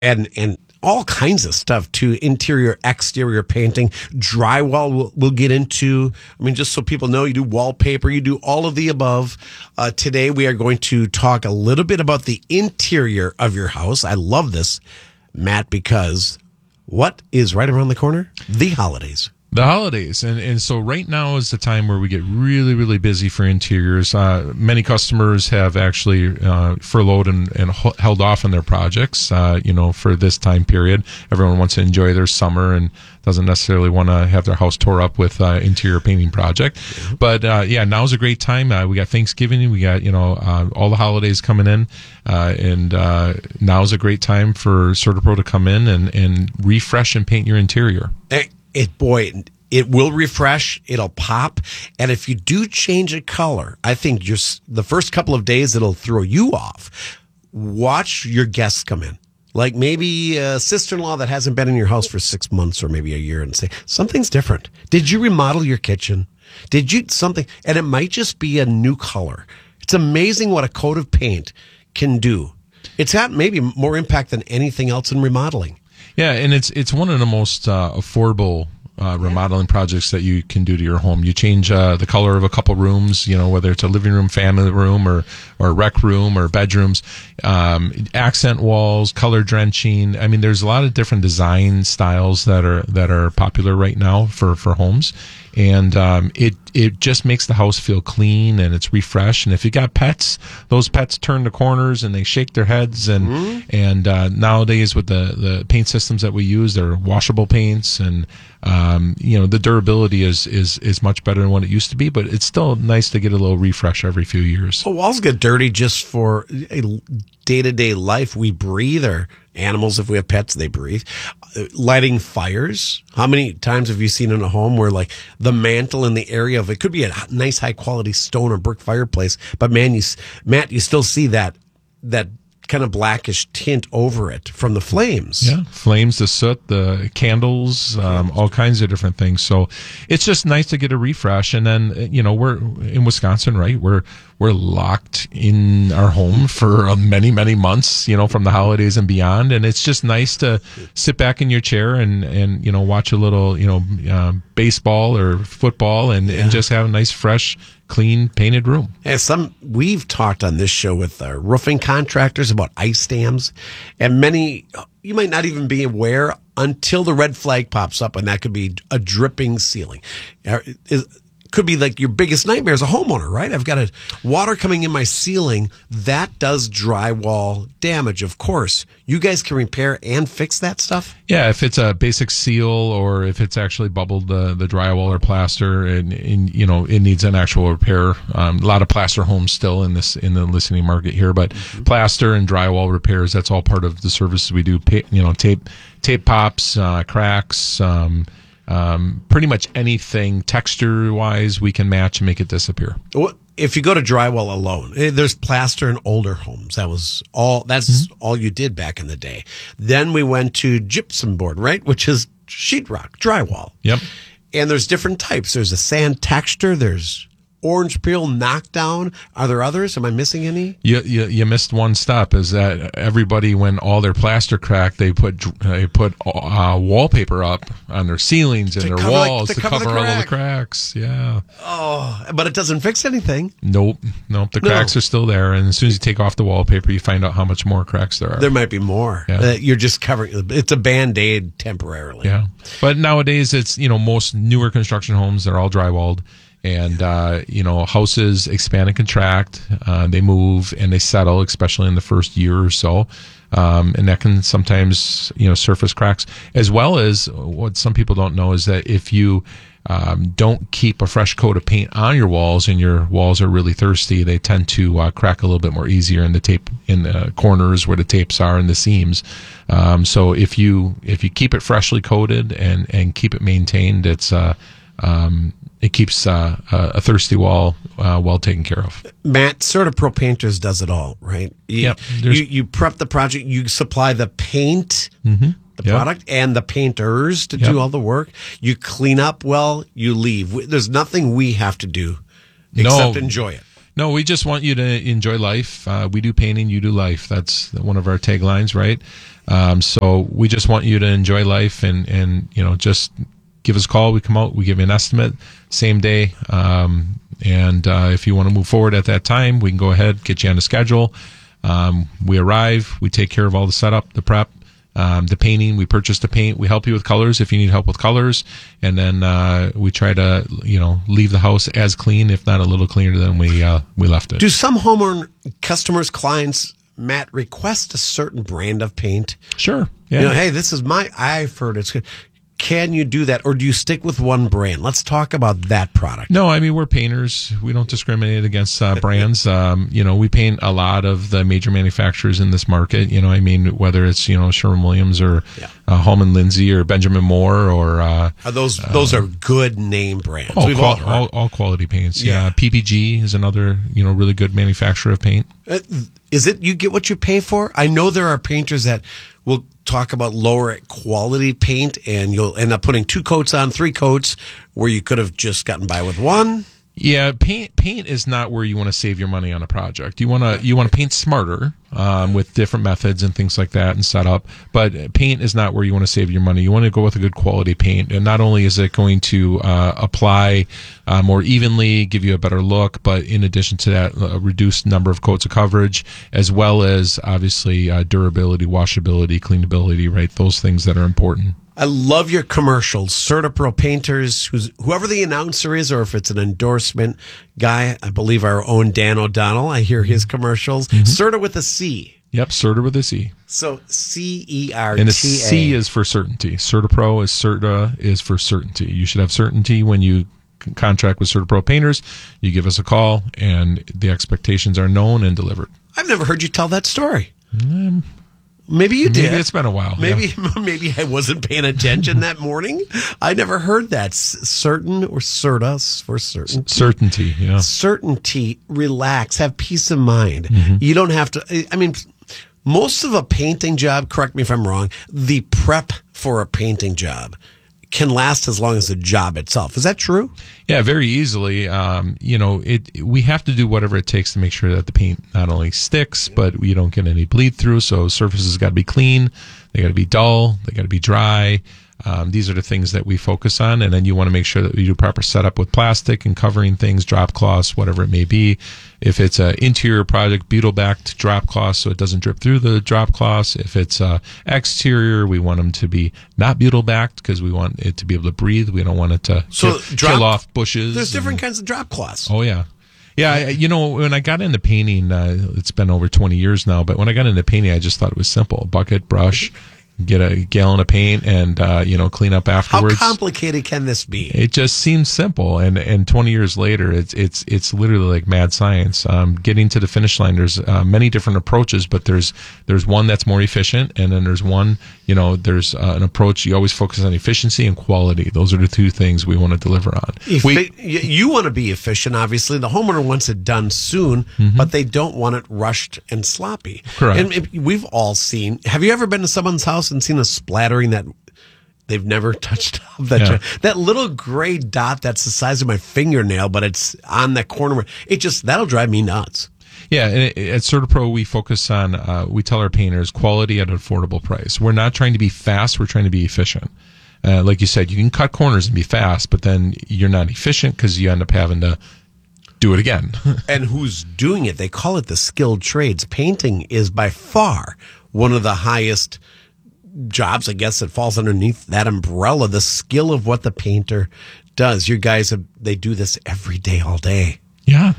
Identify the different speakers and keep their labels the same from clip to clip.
Speaker 1: and all kinds of stuff too. Interior, exterior painting, drywall. We'll get into. I mean, just so people know, you do wallpaper, you do all of the above. Today we are going to talk a little bit about the interior of your house. I love this, Matt, because what is right around the corner? The holidays.
Speaker 2: The holidays. And so right now is the time where we get really, really busy for interiors. Many customers have actually furloughed and held off on their projects, for this time period. Everyone wants to enjoy their summer and doesn't necessarily want to have their house tore up with interior painting project. But, now's a great time. We got Thanksgiving. We got, all the holidays coming in. And now's a great time for CertaPro to come in and refresh and paint your interior.
Speaker 1: It will refresh, it'll pop, and if you do change a color, I think the first couple of days it'll throw you off. Watch your guests come in. Like maybe a sister-in-law that hasn't been in your house for 6 months or maybe a year, and say, something's different. Did you remodel your kitchen? Did you something? And it might just be a new color. It's amazing what a coat of paint can do. It's got maybe more impact than anything else in remodeling.
Speaker 2: Yeah, and it's one of the most affordable remodeling projects that you can do to your home. You change the color of a couple rooms, whether it's a living room, family room, or rec room, or bedrooms, accent walls, color drenching. I mean, there's a lot of different design styles that are popular right now for homes. And it just makes the house feel clean and it's refreshed. And if you got pets, those pets turn the corners and they shake their heads. And nowadays with the paint systems that we use, they're washable paints, and the durability is much better than what it used to be. But it's still nice to get a little refresh every few years.
Speaker 1: Well, walls get dirty just for a day-to-day life. We breathe, or animals, if we have pets, they breathe. Lighting fires. How many times have you seen in a home where like the mantle in the area of it could be a nice high quality stone or brick fireplace, but Matt, you still see that kind of blackish tint over it from the flames.
Speaker 2: Yeah, flames, the soot, the candles, all kinds of different things. So it's just nice to get a refresh. And then, we're in Wisconsin, right? We're locked in our home for many, many months, from the holidays and beyond. And it's just nice to sit back in your chair and watch a little, baseball or football and just have a nice, fresh, clean, painted room.
Speaker 1: And we've talked on this show with roofing contractors about ice dams, and many, you might not even be aware until the red flag pops up, and that could be a dripping ceiling. Could be like your biggest nightmare as a homeowner, right? I've got water coming in my ceiling. That does drywall damage, of course. You guys can repair and fix that stuff?
Speaker 2: Yeah, if it's a basic seal or if it's actually bubbled the drywall or plaster, and it needs an actual repair. A lot of plaster homes still in the listening market here, but plaster and drywall repairs, that's all part of the services we do. Tape pops, cracks, pretty much anything texture-wise we can match and make it disappear.
Speaker 1: Well, if you go to drywall alone, there's plaster in older homes. That's all you did back in the day. Then we went to gypsum board, right? Which is sheetrock, drywall.
Speaker 2: Yep.
Speaker 1: And there's different types. There's a sand texture. There's orange peel knockdown. Are there others? Am I missing any?
Speaker 2: You missed one step. Is that everybody, when all their plaster cracked, they put wallpaper up on their ceilings and their walls to cover all of the cracks. Yeah.
Speaker 1: Oh, but it doesn't fix anything.
Speaker 2: Nope. The cracks are still there, and as soon as you take off the wallpaper, you find out how much more cracks there are.
Speaker 1: There might be more.
Speaker 2: Yeah.
Speaker 1: You're just covering. It's a Band-Aid temporarily.
Speaker 2: Yeah. But nowadays, it's most newer construction homes, they're all drywalled. And, houses expand and contract, they move and they settle, especially in the first year or so. And that can sometimes, surface cracks, as well as what some people don't know is that if you don't keep a fresh coat of paint on your walls and your walls are really thirsty, they tend to crack a little bit more easier in the corners where the tapes are and the seams. So if you keep it freshly coated and keep it maintained, it keeps a thirsty wall well taken care of.
Speaker 1: Matt, CertaPro Painters does it all, right?
Speaker 2: Yep.
Speaker 1: You prep the project, you supply the paint, the product, and the painters to do all the work. You clean up well, you leave. There's nothing we have to do except enjoy it.
Speaker 2: No, we just want you to enjoy life. We do painting, you do life. That's one of our taglines, right? So we just want you to enjoy life and just give us a call. We come out, we give you an estimate, same day. And if you want to move forward at that time, we can go ahead, get you on the schedule. We arrive, we take care of all the setup, the prep, the painting. We purchase the paint. We help you with colors if you need help with colors, and then we try to leave the house as clean, if not a little cleaner than we left it.
Speaker 1: Do some homeowner customers, clients, Matt, request a certain brand of paint?
Speaker 2: Sure. Yeah.
Speaker 1: Hey, this is I've heard it's good. Can you do that, or do you stick with one brand? Let's talk about that product.
Speaker 2: No, I mean, we're painters. We don't discriminate against brands. We paint a lot of the major manufacturers in this market. Whether it's Sherwin-Williams or Hallman Lindsay or Benjamin Moore or
Speaker 1: those are good name brands.
Speaker 2: All quality paints. Yeah. PPG is another really good manufacturer of paint.
Speaker 1: Is it you get what you pay for? I know there are painters that will talk about lower quality paint, and you'll end up putting 2 coats on, 3 coats, where you could have just gotten by with 1.
Speaker 2: Yeah, paint is not where you want to save your money on a project. You want to paint smarter with different methods and things like that and setup. But paint is not where you want to save your money. You want to go with a good quality paint, and not only is it going to apply more evenly, give you a better look, but in addition to that, a reduced number of coats of coverage, as well as obviously durability, washability, cleanability. Right, those things that are important.
Speaker 1: I love your commercials. CertaPro Painters, whoever the announcer is, or if it's an endorsement guy, I believe our own Dan O'Donnell. I hear his commercials. Mm-hmm. Certa with a C.
Speaker 2: Yep, Certa with a C.
Speaker 1: So CERTA.
Speaker 2: And a C is for certainty. CertaPro is for certainty. You should have certainty when you contract with CertaPro Painters. You give us a call, and the expectations are known and delivered.
Speaker 1: I've never heard you tell that story. Maybe you did.
Speaker 2: Maybe it's been a while.
Speaker 1: Maybe I wasn't paying attention that morning. I never heard that. Certain or Certa for certainty.
Speaker 2: Certainty, yeah.
Speaker 1: Certainty. Relax. Have peace of mind.
Speaker 2: Mm-hmm.
Speaker 1: You don't have to. Most of a painting job, correct me if I'm wrong, the prep for a painting job can last as long as the job itself. Is that true?
Speaker 2: Yeah, very easily. We have to do whatever it takes to make sure that the paint not only sticks, but you don't get any bleed through. So surfaces got to be clean. They got to be dull. They got to be dry. These are the things that we focus on. And then you want to make sure that you do proper setup with plastic and covering things, drop cloths, whatever it may be. If it's an interior project, butyl-backed drop cloths so it doesn't drip through the drop cloths. If it's exterior, we want them to be not butyl-backed because we want it to be able to breathe. We don't want it to kill off bushes.
Speaker 1: There's different kinds of drop cloths.
Speaker 2: Oh, yeah. Yeah, when I got into painting, it's been over 20 years now, but when I got into painting, I just thought it was simple. Bucket, brush, get a gallon of paint and clean up afterwards.
Speaker 1: How complicated can this be?
Speaker 2: It just seems simple, and 20 years later, it's literally like mad science. Getting to the finish line, there's many different approaches, but there's one that's more efficient, and then there's one, there's an approach. You always focus on efficiency and quality. Those are the 2 things we want to deliver on.
Speaker 1: You want to be efficient, obviously. The homeowner wants it done soon, mm-hmm. but they don't want it rushed and sloppy.
Speaker 2: Correct.
Speaker 1: And we've all seen. Have you ever been to someone's house and seen a splattering that they've never touched up? That little gray dot that's the size of my fingernail, but it's on the corner. That'll drive me nuts.
Speaker 2: Yeah, and at CertaPro, we focus on, we tell our painters, quality at an affordable price. We're not trying to be fast, we're trying to be efficient. Like you said, you can cut corners and be fast, but then you're not efficient because you end up having to do it again.
Speaker 1: And who's doing it? They call it the skilled trades. Painting is by far one of the highest jobs, I guess, that falls underneath that umbrella, the skill of what the painter does. You guys, they do this every day, all day.
Speaker 2: Yeah,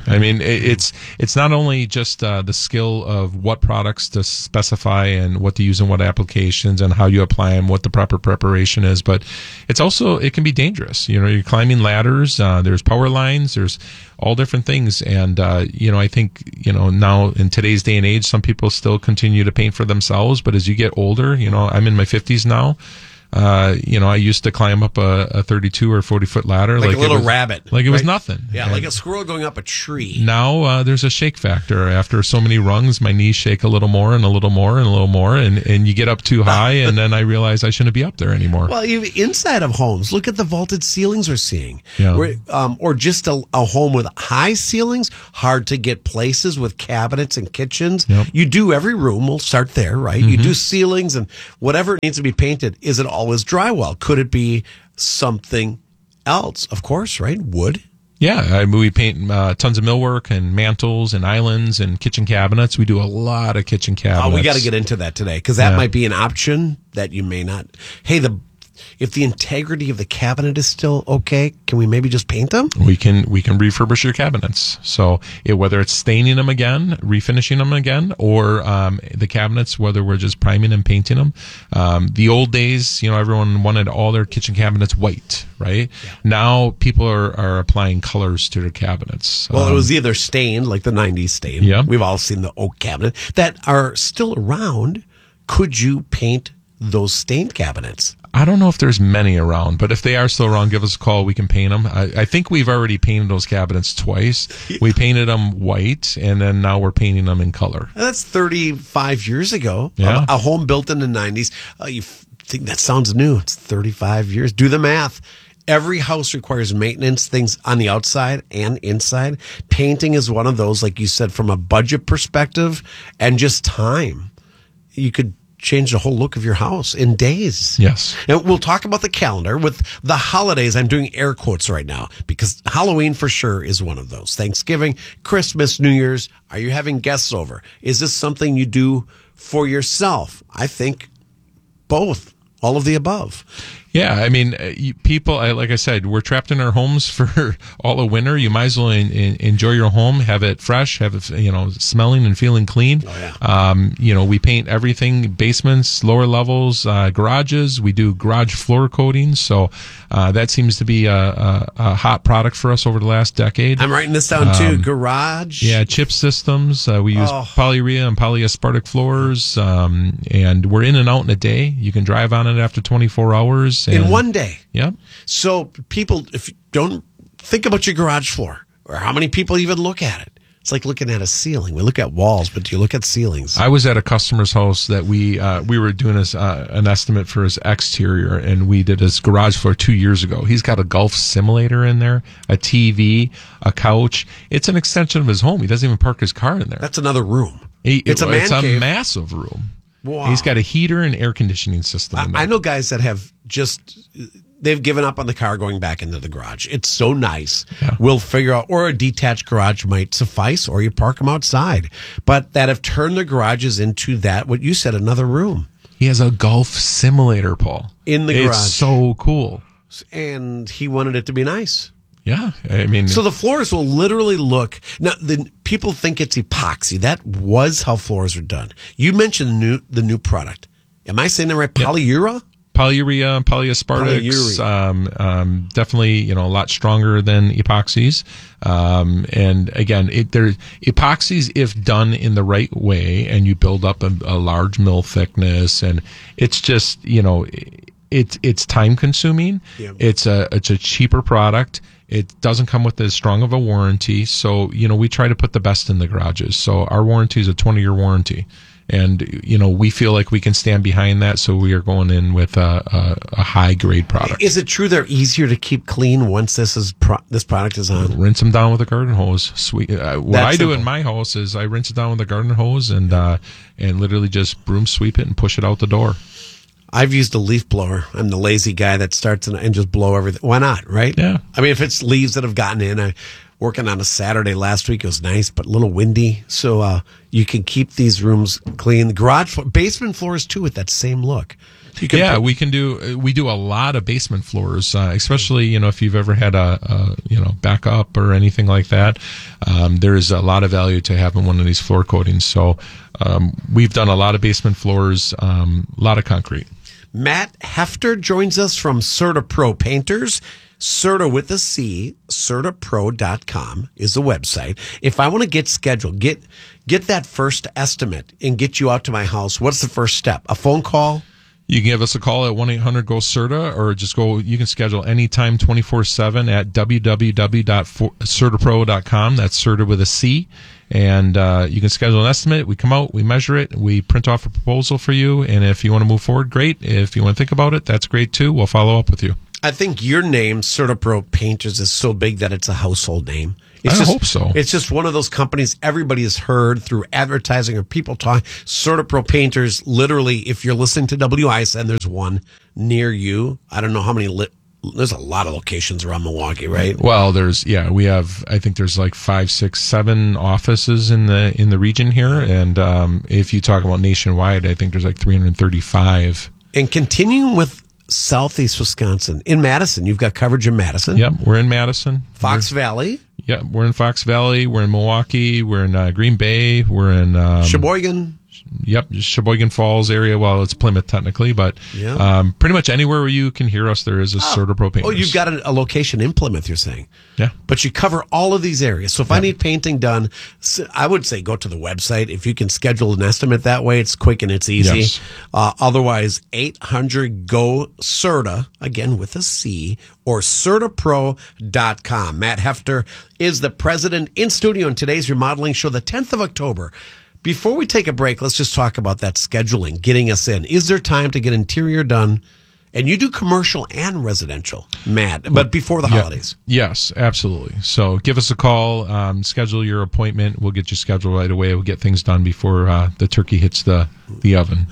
Speaker 2: it's not only just the skill of what products to specify and what to use in what applications and how you apply them, what the proper preparation is, but it can be dangerous. You're climbing ladders, there's power lines, there's all different things, and I think now in today's day and age, some people still continue to paint for themselves, but as you get older, I'm in my 50s now. I used to climb up a 32 or 40-foot ladder.
Speaker 1: Like a little rabbit.
Speaker 2: Like it was nothing.
Speaker 1: Yeah,
Speaker 2: And
Speaker 1: like a squirrel going up a tree.
Speaker 2: now there's a shake factor. After so many rungs, my knees shake a little more and a little more and a little more. And you get up too high, and then I realize I shouldn't be up there anymore.
Speaker 1: Well, inside of homes, look at the vaulted ceilings we're seeing.
Speaker 2: Yeah.
Speaker 1: Or just a home with high ceilings, hard to get places with cabinets and kitchens.
Speaker 2: Yep.
Speaker 1: You do every room. We'll start there, right? You do ceilings and whatever needs to be painted. Is it always drywall? Could it be something else? Of course, right? Wood.
Speaker 2: Yeah, we paint tons of millwork and mantles and islands and kitchen cabinets. We do a lot of kitchen cabinets.
Speaker 1: Oh, we got to get into that today because that might be an option that you may not. Hey, if the integrity of the cabinet is still okay, can we maybe just paint them?
Speaker 2: We can refurbish your cabinets. So whether it's staining them again, refinishing them again, or the cabinets, whether we're just priming and painting them. The old days, everyone wanted all their kitchen cabinets white, right? Yeah. Now people are applying colors to their cabinets.
Speaker 1: Well, it was either stained, like the 90s stain.
Speaker 2: Yeah.
Speaker 1: We've all seen the oak cabinet that are still around. Could you paint those stained cabinets?
Speaker 2: I don't know if there's many around, but if they are still around, give us a call. We can paint them. I think we've already painted those cabinets twice. We painted them white, and then now we're painting them in color.
Speaker 1: That's 35 years ago.
Speaker 2: Yeah.
Speaker 1: A home built in the 90s. You think that sounds new. It's 35 years. Do the math. Every house requires maintenance, things on the outside and inside. Painting is one of those, like you said, from a budget perspective and just time. You could change the whole look of your house in days.
Speaker 2: Yes.
Speaker 1: And we'll talk about the calendar with the holidays. I'm doing air quotes right now because Halloween for sure is one of those. Thanksgiving, Christmas, New Year's. Are you having guests over? Is this something you do for yourself? I think both. All of the above.
Speaker 2: Yeah, I mean, people, like I said, we're trapped in our homes for all of winter. You might as well enjoy your home, have it fresh, have it, smelling and feeling clean.
Speaker 1: Oh,
Speaker 2: yeah. We paint everything, basements, lower levels, garages. We do garage floor coatings. So that seems to be a hot product for us over the last decade.
Speaker 1: I'm writing this down too. Garage.
Speaker 2: Yeah, chip systems. We use polyurea and polyaspartic floors. And we're in and out in a day. You can drive on it after 24 hours.
Speaker 1: In one day.
Speaker 2: Yeah.
Speaker 1: So people, if you don't think about your garage floor or how many people even look at it. It's like looking at a ceiling. We look at walls, but do you look at ceilings?
Speaker 2: I was at a customer's house that we were doing an estimate for his exterior, and we did his garage floor 2 years ago. He's got a golf simulator in there, a TV, a couch. It's an extension of his home. He doesn't even park his car in there.
Speaker 1: That's another room.
Speaker 2: It's
Speaker 1: a man cave.
Speaker 2: Massive room.
Speaker 1: Wow.
Speaker 2: He's got a heater and air conditioning system in there.
Speaker 1: I know guys that have they've given up on the car going back into the garage. It's so nice.
Speaker 2: Yeah.
Speaker 1: We'll figure out, or a detached garage might suffice, or you park them outside. But that have turned their garages into that, what you said, another room.
Speaker 2: He has a golf simulator, Paul.
Speaker 1: In the garage.
Speaker 2: It's so cool.
Speaker 1: And he wanted it to be nice.
Speaker 2: Yeah, I mean,
Speaker 1: so the floors will literally look. Now, people think it's epoxy. That was how floors are done. You mentioned the new product. Am I saying that right? Polyurea?
Speaker 2: Polyurea and polyaspartics, definitely, a lot stronger than epoxies. And again, epoxies, if done in the right way, and you build up a large mill thickness, and it's just, it's time consuming. Yeah. It's a cheaper product. It doesn't come with as strong of a warranty. So, we try to put the best in the garages. So our warranty is a 20-year warranty. And, we feel like we can stand behind that. So we are going in with a high grade product.
Speaker 1: Is it true they're easier to keep clean once this product is on?
Speaker 2: Rinse them down with a garden hose. What I do in my house is I rinse it down with a garden hose and literally just broom sweep it and push it out the door.
Speaker 1: I've used a leaf blower. I'm the lazy guy that starts and just blow everything. Why not, right?
Speaker 2: Yeah.
Speaker 1: I mean, if it's leaves that have gotten in, working on a Saturday last week, it was nice, but a little windy. So you can keep these rooms clean. The garage floor, basement floors too, with that same look. We do a lot of basement floors, especially, if you've ever had a backup or anything like that. There is a lot of value to having one of these floor coatings. So we've done a lot of basement floors, a lot of concrete. Matt Hefter joins us from CertaPro Painters. Certa with a C, CertaPro.com is the website. If I want to get scheduled, get that first estimate and get you out to my house, what's the first step? A phone call?
Speaker 2: You can give us a call at 1-800-GO-CERTA, or just go, you can schedule anytime 24/7 at www.certapro.com. That's CERTA with a C. And you can schedule an estimate. We come out, we measure it, we print off a proposal for you. And if you want to move forward, great. If you want to think about it, that's great too. We'll follow up with you.
Speaker 1: I think your name, CertaPro Painters, is so big that it's a household name.
Speaker 2: I hope so.
Speaker 1: It's just one of those companies everybody has heard through advertising or people talking. CertaPro Painters, literally, if you're listening to WISN, there's one near you. I don't know how many. There's a lot of locations around Milwaukee, right?
Speaker 2: Well, we have, I think there's like 5, 6, 7 offices in the region here. And if you talk about nationwide, I think there's like 335.
Speaker 1: And continuing with Southeast Wisconsin, in Madison, you've got coverage in Madison.
Speaker 2: Yep, we're in Madison.
Speaker 1: Fox Valley.
Speaker 2: Yeah, we're in Fox Valley. We're in Milwaukee. We're in Green Bay. We're in
Speaker 1: Sheboygan.
Speaker 2: Yep, Sheboygan Falls area. Well, it's Plymouth technically, but pretty much anywhere where you can hear us, there is a CertaPro Painters.
Speaker 1: Oh, you've got a location in Plymouth, you're saying?
Speaker 2: Yeah.
Speaker 1: But you cover all of these areas. So if I need painting done, I would say go to the website. If you can schedule an estimate that way, it's quick and it's easy.
Speaker 2: Yes.
Speaker 1: Otherwise, 800-GO-CERTA, again with a C, or CertaPro.com. Matt Hefter is the president in studio in today's remodeling show, the 10th of October. Before we take a break, let's just talk about that scheduling, getting us in. Is there time to get interior done? And you do commercial and residential, Matt, but before the holidays.
Speaker 2: Yes, absolutely. So give us a call, schedule your appointment. We'll get you scheduled right away. We'll get things done before the turkey hits the oven.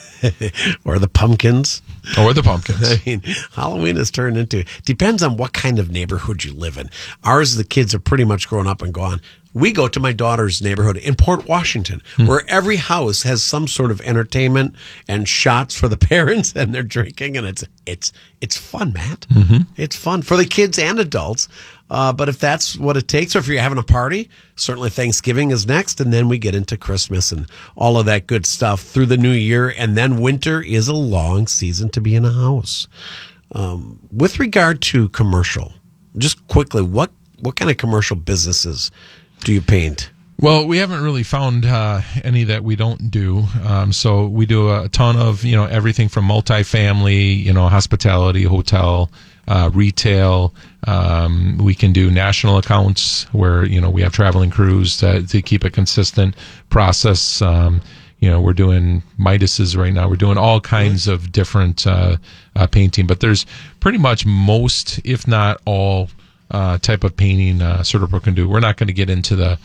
Speaker 1: Or the pumpkins.
Speaker 2: Or the pumpkins.
Speaker 1: I mean, Halloween has turned into, depends on what kind of neighborhood you live in. Ours, the kids are pretty much grown up and gone. We go to my daughter's neighborhood in Port Washington, where every house has some sort of entertainment and shots for the parents, and they're drinking, and it's fun, Matt. Mm-hmm. It's fun for the kids and adults. But if that's what it takes, or if you're having a party, certainly Thanksgiving is next, and then we get into Christmas and all of that good stuff through the new year, and then winter is a long season to be in a house. With regard to commercial, just quickly, what kind of commercial businesses do you paint?
Speaker 2: Well, we haven't really found any that we don't do. So we do a ton of, everything from multifamily, hospitality, hotel, retail. We can do national accounts where, we have traveling crews to keep a consistent process. We're doing Midas's right now. We're doing all kinds of different painting, but there's pretty much most, if not all, type of painting CertaPro can do. We're not going to get into the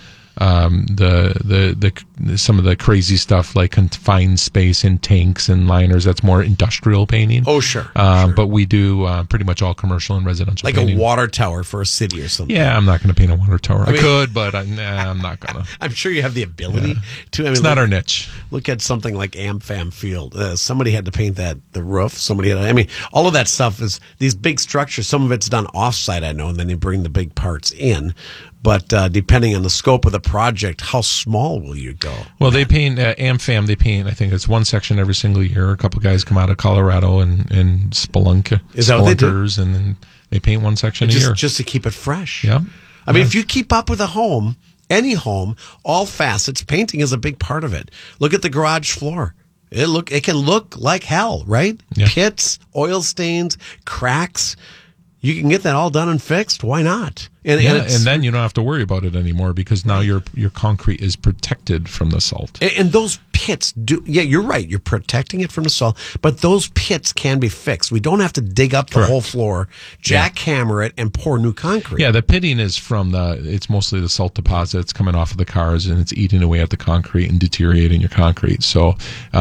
Speaker 2: some of the crazy stuff like confined space and tanks and liners. That's more industrial painting.
Speaker 1: Oh, sure.
Speaker 2: But we do pretty much all commercial and residential
Speaker 1: like
Speaker 2: painting.
Speaker 1: A water tower for a city or something.
Speaker 2: Yeah, I'm not going to paint a water tower. I could, but I'm not going to.
Speaker 1: I'm sure you have the ability to.
Speaker 2: It's not our niche.
Speaker 1: Look at something like AmFam Field. Somebody had to paint the roof. Somebody had all of that stuff is these big structures. Some of it's done off-site, I know, and then they bring the big parts in. But depending on the scope of the project, how small will you go?
Speaker 2: Well, they paint AmFam. They paint. I think it's one section every single year. A couple guys come out of Colorado and Spelunker.
Speaker 1: Is that what they do?
Speaker 2: And then they paint one section a year
Speaker 1: just to keep it fresh.
Speaker 2: Yeah.
Speaker 1: I mean, if you keep up with a home, any home, all facets, painting is a big part of it. Look at the garage floor. It can look like hell, right?
Speaker 2: Yeah.
Speaker 1: Pits, oil stains, cracks. You can get that all done and fixed. Why not? And
Speaker 2: then you don't have to worry about it anymore because now your concrete is protected from the salt.
Speaker 1: And those pits you're right. You're protecting it from the salt, but those pits can be fixed. We don't have to dig up the whole floor, jackhammer it, and pour new concrete.
Speaker 2: Yeah, the pitting is it's mostly the salt deposits coming off of the cars, and it's eating away at the concrete and deteriorating your concrete. So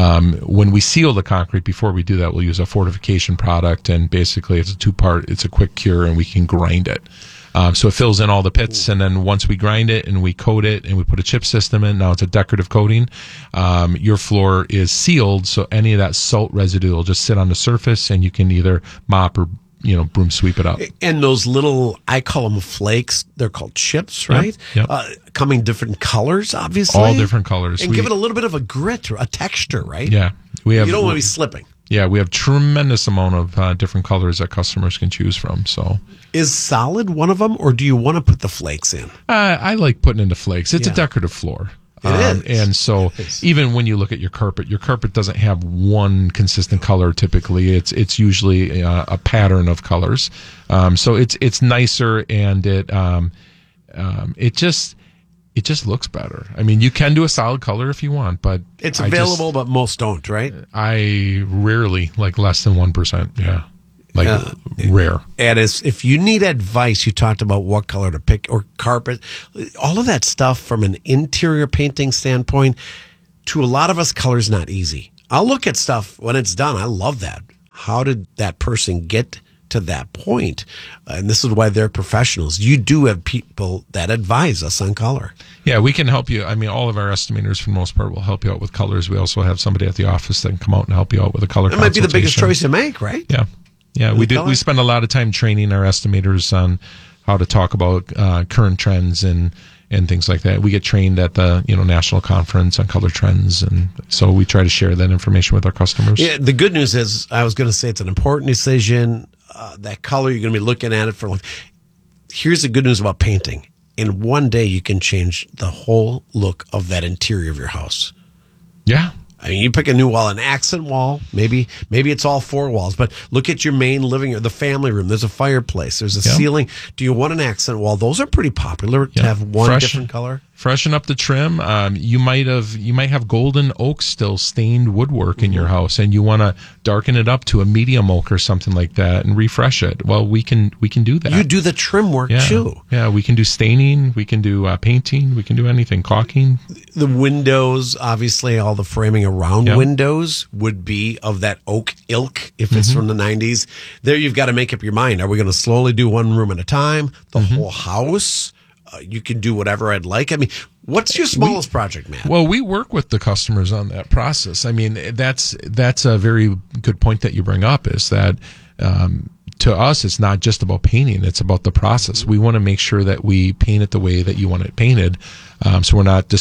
Speaker 2: when we seal the concrete, before we do that, we'll use a fortification product, and basically it's a 2-part, it's a quick cure, and we can grind it. So it fills in all the pits, and then once we grind it and we coat it and we put a chip system in, now it's a decorative coating. Your floor is sealed, so any of that salt residue will just sit on the surface, and you can either mop or broom sweep it up.
Speaker 1: And those little, I call them flakes. They're called chips, right?
Speaker 2: Yep.
Speaker 1: Coming different colors, obviously.
Speaker 2: All different colors,
Speaker 1: and give it a little bit of a grit or a texture, right?
Speaker 2: Yeah,
Speaker 1: you don't want to be slipping.
Speaker 2: Yeah, we have tremendous amount of different colors that customers can choose from. So,
Speaker 1: is solid one of them, or do you want to put the flakes in?
Speaker 2: I like putting in the flakes. It's a decorative floor.
Speaker 1: It is.
Speaker 2: And so even when you look at your carpet doesn't have one consistent color. Typically, it's usually a pattern of colors. So it's nicer, and it just looks better. I mean, you can do a solid color if you want, but
Speaker 1: it's available, but most don't, right?
Speaker 2: I rarely, like less than 1%. Yeah. Rare.
Speaker 1: And if you need advice, you talked about what color to pick or carpet, all of that stuff from an interior painting standpoint. To a lot of us, color's not easy. I'll look at stuff when it's done. I love that. How did that person get to that point? And this is why they're professionals. You do have people that advise us on color.
Speaker 2: Yeah, we can help you. I mean, all of our estimators, for the most part, will help you out with colors. We also have somebody at the office that can come out and help you out with a color consultation.
Speaker 1: It might be the biggest choice you make, right?
Speaker 2: Yeah. Yeah, we do. We spend a lot of time training our estimators on how to talk about current trends and things like that. We get trained at the national conference on color trends, and so we try to share that information with our customers.
Speaker 1: Yeah, the good news is, I was going to say, it's an important decision. That color, you're going to be looking at it for life. Here's the good news about painting: in one day, you can change the whole look of that interior of your house.
Speaker 2: Yeah.
Speaker 1: I mean, you pick a new wall, an accent wall. Maybe it's all four walls, but look at your main living room, the family room. There's a fireplace. There's a ceiling. Do you want an accent wall? Those are pretty popular to have one different color.
Speaker 2: Freshen up the trim. You might have golden oak still stained woodwork in your house, and you want to darken it up to a medium oak or something like that and refresh it. Well, we can do that.
Speaker 1: You do the trim work too.
Speaker 2: Yeah, we can do staining. We can do painting. We can do anything. Caulking.
Speaker 1: The windows, obviously, all the framing around windows would be of that oak ilk if it's from the 90s. There, you've got to make up your mind. Are we going to slowly do one room at a time? The whole house? You can do whatever I'd like. I mean, what's your smallest project, Matt?
Speaker 2: Well, we work with the customers on that process. I mean, that's a very good point that you bring up, is that to us, it's not just about painting. It's about the process. We want to make sure that we paint it the way that you want it painted. So we're not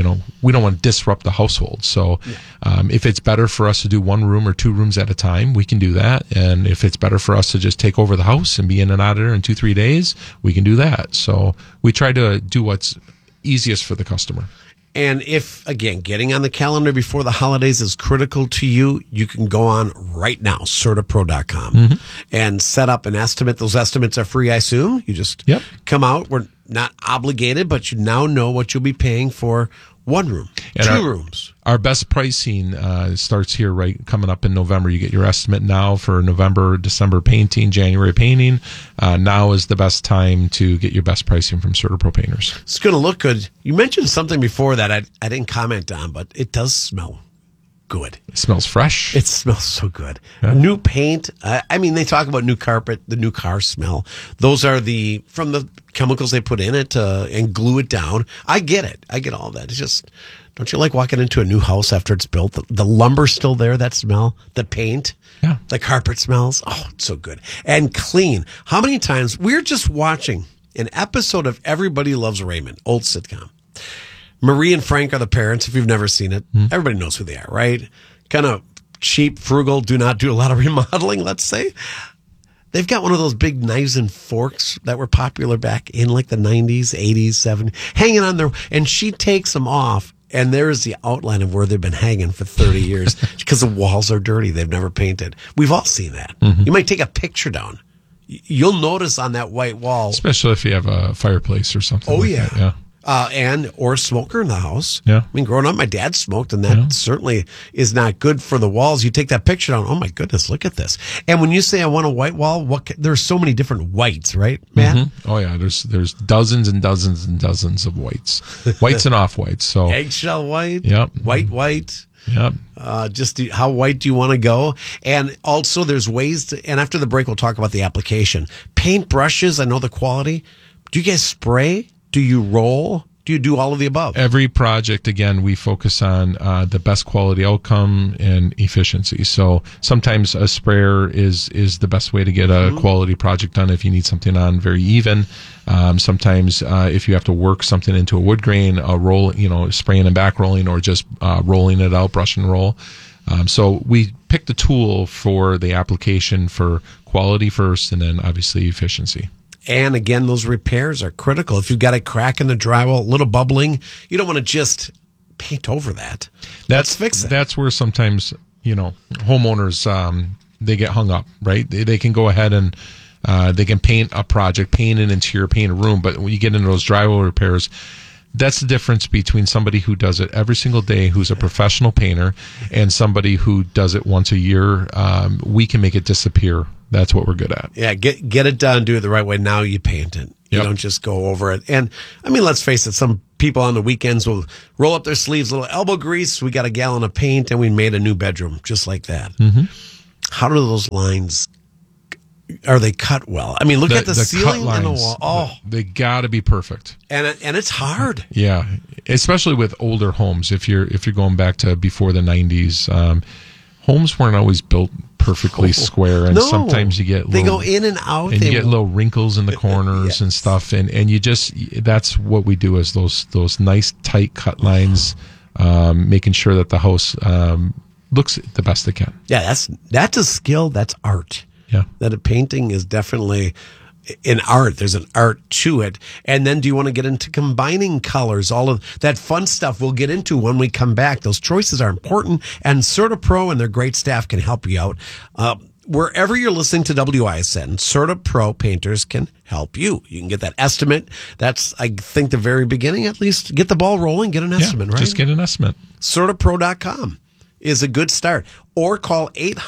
Speaker 2: we don't want to disrupt the household. So if it's better for us to do one room or two rooms at a time, we can do that. And if it's better for us to just take over the house and be in and out of there in 2-3 days, we can do that. So we try to do what's easiest for the customer.
Speaker 1: And if, again, getting on the calendar before the holidays is critical to you, you can go on right now, CertaPro.com, and set up an estimate. Those estimates are free, I assume. You just come out. We're not obligated, but you now know what you'll be paying for one room, and two rooms.
Speaker 2: Our best pricing starts here coming up in November. You get your estimate now for November, December painting, January painting. Now is the best time to get your best pricing from CertaPro Painters.
Speaker 1: It's going to look good. You mentioned something before that I didn't comment on, but it does smell good.
Speaker 2: It smells fresh.
Speaker 1: It smells so good. Yeah. New paint. I mean, they talk about new carpet, the new car smell. Those are from the chemicals they put in it and glue it down. I get it. I get all that. It's just, don't you like walking into a new house after it's built? The lumber's still there, that smell, the paint, the carpet smells. Oh, it's so good. And clean. How many times, we're just watching an episode of Everybody Loves Raymond, old sitcom. Marie and Frank are the parents. If you've never seen it, everybody knows who they are, right? Kind of cheap, frugal, do not do a lot of remodeling, let's say. They've got one of those big knives and forks that were popular back in like the 90s, 80s, 70s, hanging on there. And she takes them off, and there is the outline of where they've been hanging for 30 years because the walls are dirty. They've never painted. We've all seen that. You might take a picture down. You'll notice on that white wall.
Speaker 2: Especially if you have a fireplace or something.
Speaker 1: Oh, yeah. That, or a smoker in the house.
Speaker 2: Yeah.
Speaker 1: I mean, growing up, my dad smoked, and that certainly is not good for the walls. You take that picture down, oh my goodness, look at this. And when you say I want a white wall, there's so many different whites, right, Matt?
Speaker 2: Oh yeah, there's dozens and dozens and dozens of whites and off whites. So
Speaker 1: eggshell white, white.
Speaker 2: Yep.
Speaker 1: How white do you want to go? And also there's ways to, and after the break, we'll talk about the application. Paint brushes, I know the quality. Do you guys spray? Do you roll? Do you do all of the above?
Speaker 2: Every project, again, we focus on the best quality outcome and efficiency. So sometimes a sprayer is the best way to get a quality project done if you need something on very even. Sometimes if you have to work something into a wood grain, a roll, spraying and back rolling, or just rolling it out, brush and roll. So we pick the tool for the application for quality first, and then obviously efficiency.
Speaker 1: And again, those repairs are critical. If you've got a crack in the drywall, a little bubbling, you don't want to just paint over that.
Speaker 2: Let's
Speaker 1: fix it.
Speaker 2: That's where sometimes, homeowners, they get hung up, right? They can go ahead and they can paint a project, paint an interior, paint a room. But when you get into those drywall repairs, that's the difference between somebody who does it every single day, who's a professional painter, and somebody who does it once a year. We can make it disappear. That's what we're good at.
Speaker 1: Yeah, get it done, do it the right way. Now you paint it. You
Speaker 2: Yep.
Speaker 1: don't just go over it. And, I mean, let's face it, some people on the weekends will roll up their sleeves, a little elbow grease. We got a gallon of paint, and we made a new bedroom just like that. Mm-hmm. How do those lines, are they cut well? I mean, look at the ceiling and the wall. Oh,
Speaker 2: they got to be perfect.
Speaker 1: and it's hard.
Speaker 2: Yeah, especially with older homes. If you're going back to before the 90s, homes weren't always built perfectly square, and
Speaker 1: No.
Speaker 2: sometimes you get
Speaker 1: They go in and out.
Speaker 2: and
Speaker 1: They
Speaker 2: you get little wrinkles in the corners
Speaker 1: Yes.
Speaker 2: and stuff, and you just, that's what we do, is those nice tight cut lines, making sure that the house looks the best it can.
Speaker 1: Yeah, that's a skill. That's art.
Speaker 2: Yeah.
Speaker 1: That a painting is definitely an art. There's an art to it. And then do you want to get into combining colors? All of that fun stuff we'll get into when we come back. Those choices are important, and CertaPro and their great staff can help you out. Wherever you're listening to WISN, CertaPro painters can help you. You can get that estimate. That's, I think, the very beginning, at least. Get the ball rolling, get an estimate, right?
Speaker 2: Just get an estimate.
Speaker 1: CertaPro.com is a good start. Or call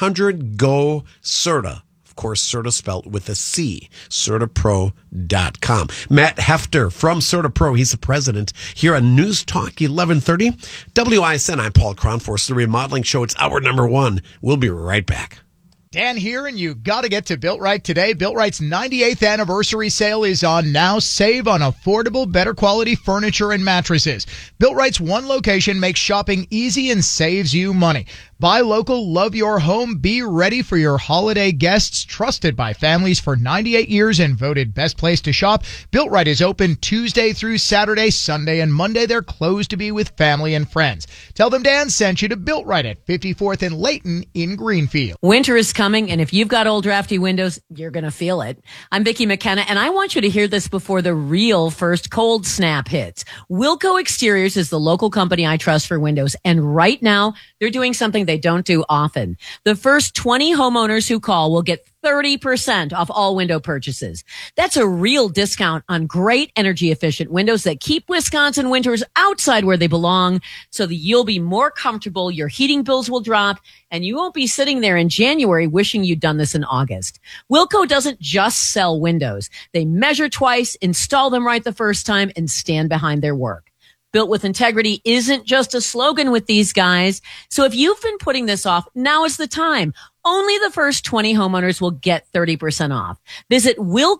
Speaker 1: 800-GO-CERTA. Of course, Certa spelled with a C, CertaPro.com. Matt Hefter from CertaPro, he's the president here on News Talk 1130. WISN, I'm Paul Cronforce, the remodeling show. It's hour number 1. We'll be right back.
Speaker 3: Dan here, and you got to get to Built Right today. Built Right's 98th anniversary sale is on now. Save on affordable, better quality furniture and mattresses. Built Right's one location makes shopping easy and saves you money. Buy local, love your home, be ready for your holiday guests. Trusted by families for 98 years and voted best place to shop. Built Right is open Tuesday through Saturday, Sunday, and Monday. They're closed to be with family and friends. Tell them Dan sent you to Built Right at 54th and Layton in Greenfield.
Speaker 4: Winter is coming, and if you've got old drafty windows, you're going to feel it. I'm Vicki McKenna, and I want you to hear this before the real first cold snap hits. Wilco Exteriors is the local company I trust for windows, and right now, they're doing something they don't do often. The first 20 homeowners who call will get 30% off all window purchases. That's a real discount on great energy efficient windows that keep Wisconsin winters outside where they belong, so that you'll be more comfortable, your heating bills will drop, and you won't be sitting there in January wishing you'd done this in August. Wilco doesn't just sell windows. They measure twice, install them right the first time, and stand behind their work. Built with integrity isn't just a slogan with these guys. So if you've been putting this off, now is the time. Only the first 20 homeowners will get 30% off. Visit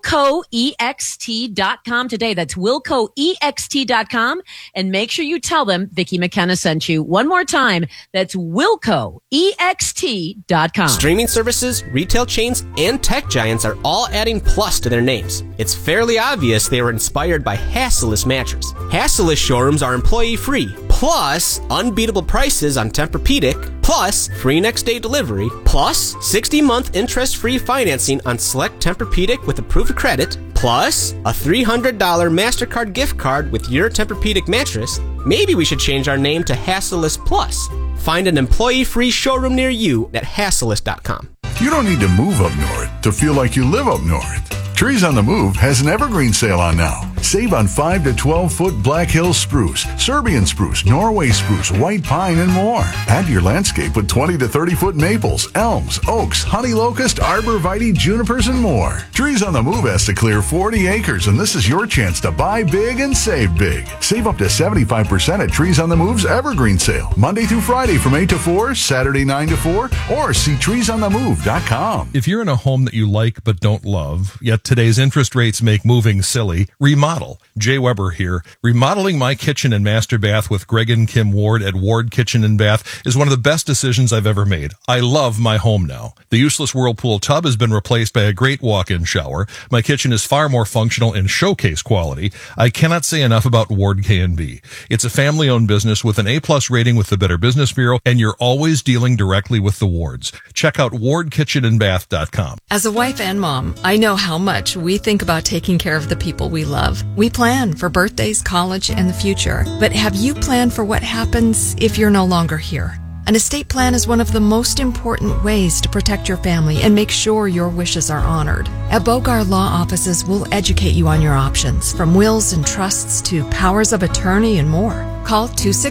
Speaker 4: WilcoEXT.com today. That's WilcoEXT.com. And make sure you tell them Vicki McKenna sent you. One more time. That's WilcoEXT.com.
Speaker 5: Streaming services, retail chains, and tech giants are all adding plus to their names. It's fairly obvious they were inspired by Hassellus Mattress. Hassellus showrooms are employee-free, plus unbeatable prices on Tempur-Pedic, plus free next-day delivery, plus 60-month interest-free financing on select Tempur-Pedic with approved credit, plus a $300 MasterCard gift card with your Tempur-Pedic mattress. Maybe we should change our name to Hassellus Plus. Find an employee-free showroom near you at Hassellus.com.
Speaker 6: You don't need to move up north to feel like you live up north. Trees on the Move has an evergreen sale on now. Save on 5 to 12-foot Black Hills spruce, Serbian spruce, Norway spruce, white pine, and more. Add to your landscape with 20 to 30-foot maples, elms, oaks, honey locust, arborvitae, junipers, and more. Trees on the Move has to clear 40 acres, and this is your chance to buy big and save big. Save up to 75% at Trees on the Move's evergreen sale, Monday through Friday from 8 to 4, Saturday 9 to 4, or see treesonthemove.com.
Speaker 7: If you're in a home that you like but don't love, yet today's interest rates make moving silly, remodel. Jay Weber here. Remodeling my kitchen and master bath with Greg and Kim Ward at Ward Kitchen and Bath is one of the best decisions I've ever made. I love my home now. The useless Whirlpool tub has been replaced by a great walk-in shower. My kitchen is far more functional and showcase quality. I cannot say enough about Ward K&B. It's a family-owned business with an A+ rating with the Better Business Bureau, and you're always dealing directly with the Wards. Check out wardkitchenandbath.com.
Speaker 8: As a wife and mom, I know how much we think about taking care of the people we love. life. We plan for birthdays, college, and the future. But have you planned for what happens if you're no longer here? An estate plan is one of the most important ways to protect your family and make sure your wishes are honored. At Bogar Law Offices, we'll educate you on your options, from wills and trusts to powers of attorney and more. Call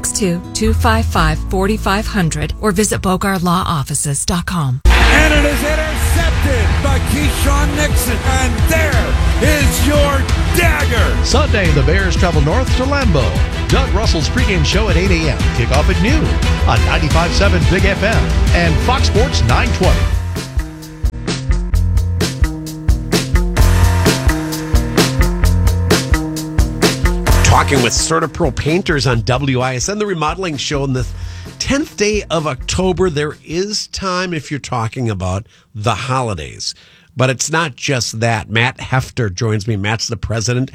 Speaker 8: 262-255-4500 or visit BogarLawOffices.com.
Speaker 9: And it is intercepted by Keyshawn Nixon. And there is your dagger.
Speaker 10: Sunday, the Bears travel north to Lambeau. Doug Russell's pregame show at 8 a.m. Kickoff at noon on 95.7 Big FM and Fox Sports 920.
Speaker 1: Talking with CertaPro Painters on WISN, the remodeling show on the 10th day of October. There is time if you're talking about the holidays. But it's not just that. Matt Hefter joins me. Matt's the president,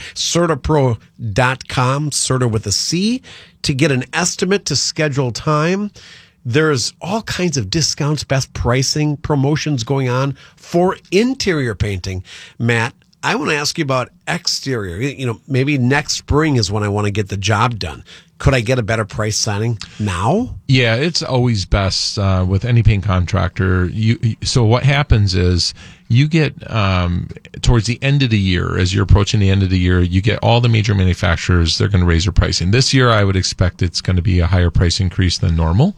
Speaker 1: CertaPro.com, Certa with a C, to get an estimate to schedule time. There's all kinds of discounts, best pricing, promotions going on for interior painting. Matt, I want to ask you about exterior. You know, maybe next spring is when I want to get the job done. Could I get a better price signing now?
Speaker 2: Yeah, it's always best with any paint contractor. So what happens is you get towards the end of the year, as you're approaching the end of the year, you get all the major manufacturers, they're going to raise their pricing. This year, I would expect it's going to be a higher price increase than normal.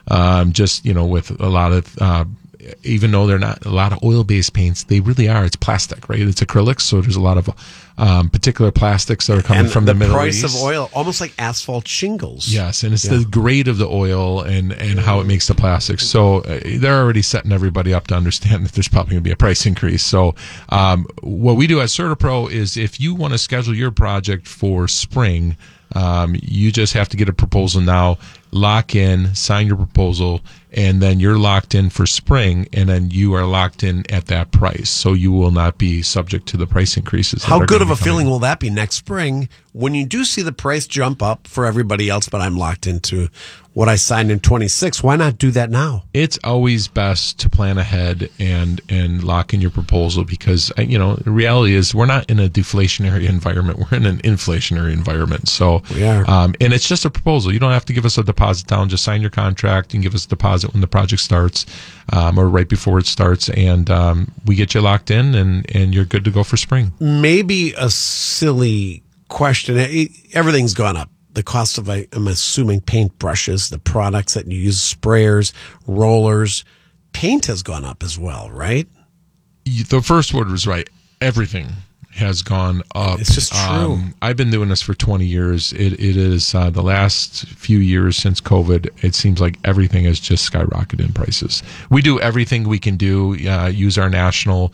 Speaker 2: Just, with a lot of even though they're not a lot of oil-based paints, they really are. It's plastic, right? It's acrylics, so there's a lot of particular plastics that are coming from the Middle East.
Speaker 1: And the price of oil, almost like asphalt shingles.
Speaker 2: Yes, and it's the grade of the oil and how it makes the plastics. So they're already setting everybody up to understand that there's probably going to be a price increase. So what we do at CertaPro is if you want to schedule your project for spring, you just have to get a proposal now, lock in, sign your proposal, and then you're locked in for spring, and then you are locked in at that price. So you will not be subject to the price increases.
Speaker 1: How good of a feeling will that be next spring when you do see the price jump up for everybody else, but I'm locked into what I signed in 26? Why not do that now?
Speaker 2: It's always best to plan ahead and lock in your proposal because, the reality is we're not in a deflationary environment. We're in an inflationary environment. So
Speaker 1: we are.
Speaker 2: And it's just a proposal. You don't have to give us a deposit down. Just sign your contract and give us a deposit when the project starts or right before it starts. And we get you locked in and you're good to go for spring.
Speaker 1: Maybe a silly question. Everything's gone up. The cost of, I'm assuming, paint brushes, the products that you use, sprayers, rollers, paint has gone up as well, right?
Speaker 2: The first word was right. Everything has gone up.
Speaker 1: It's just true.
Speaker 2: I've been doing this for 20 years. It is the last few years since COVID, it seems like everything has just skyrocketed in prices. We do everything we can do, use our national,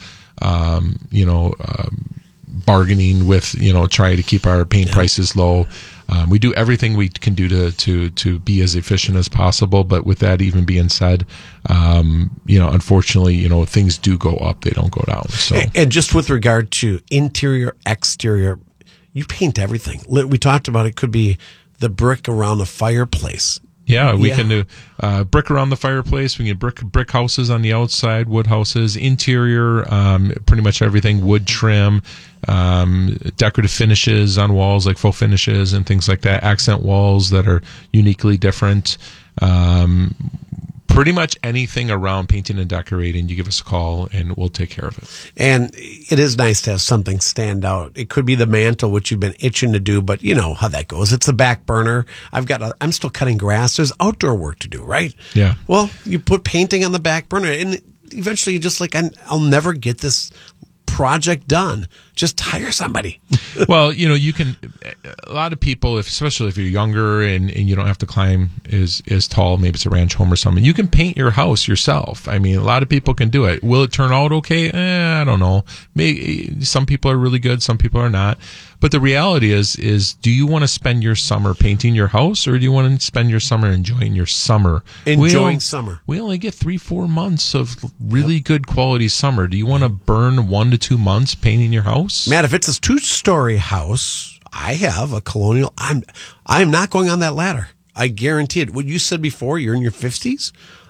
Speaker 2: bargaining with, try to keep our paint prices low. We do everything we can do to be as efficient as possible. But with that even being said, unfortunately, things do go up. They don't go down. So,
Speaker 1: and just with regard to interior, exterior, you paint everything. We talked about it could be the brick around the fireplace.
Speaker 2: Yeah, we can do brick around the fireplace. We can brick houses on the outside, wood houses, interior, pretty much everything, wood trim, decorative finishes on walls like faux finishes and things like that, accent walls that are uniquely different. Pretty much anything around painting and decorating, you give us a call and we'll take care of it.
Speaker 1: And it is nice to have something stand out. It could be the mantle, which you've been itching to do, but you know how that goes. It's a back burner. I'm still cutting grass. There's outdoor work to do, right?
Speaker 2: Yeah. Well,
Speaker 1: you put painting on the back burner and eventually you're just like, I'll never get this project done. Just hire somebody.
Speaker 2: Well, you can, a lot of people, especially if you're younger and you don't have to climb as tall, maybe it's a ranch home or something, you can paint your house yourself. I mean, a lot of people can do it. Will it turn out okay? I don't know. Maybe some people are really good, some people are not. But the reality is do you want to spend your summer painting your house or do you want to spend your summer enjoying your summer?
Speaker 1: Summer.
Speaker 2: We only get 3-4 months of really good quality summer. Do you want to burn 1 to 2 months painting your house?
Speaker 1: Matt, if it's a 2-story house, I have a colonial. I'm not going on that ladder. I guarantee it. What you said before, you're in your 50s.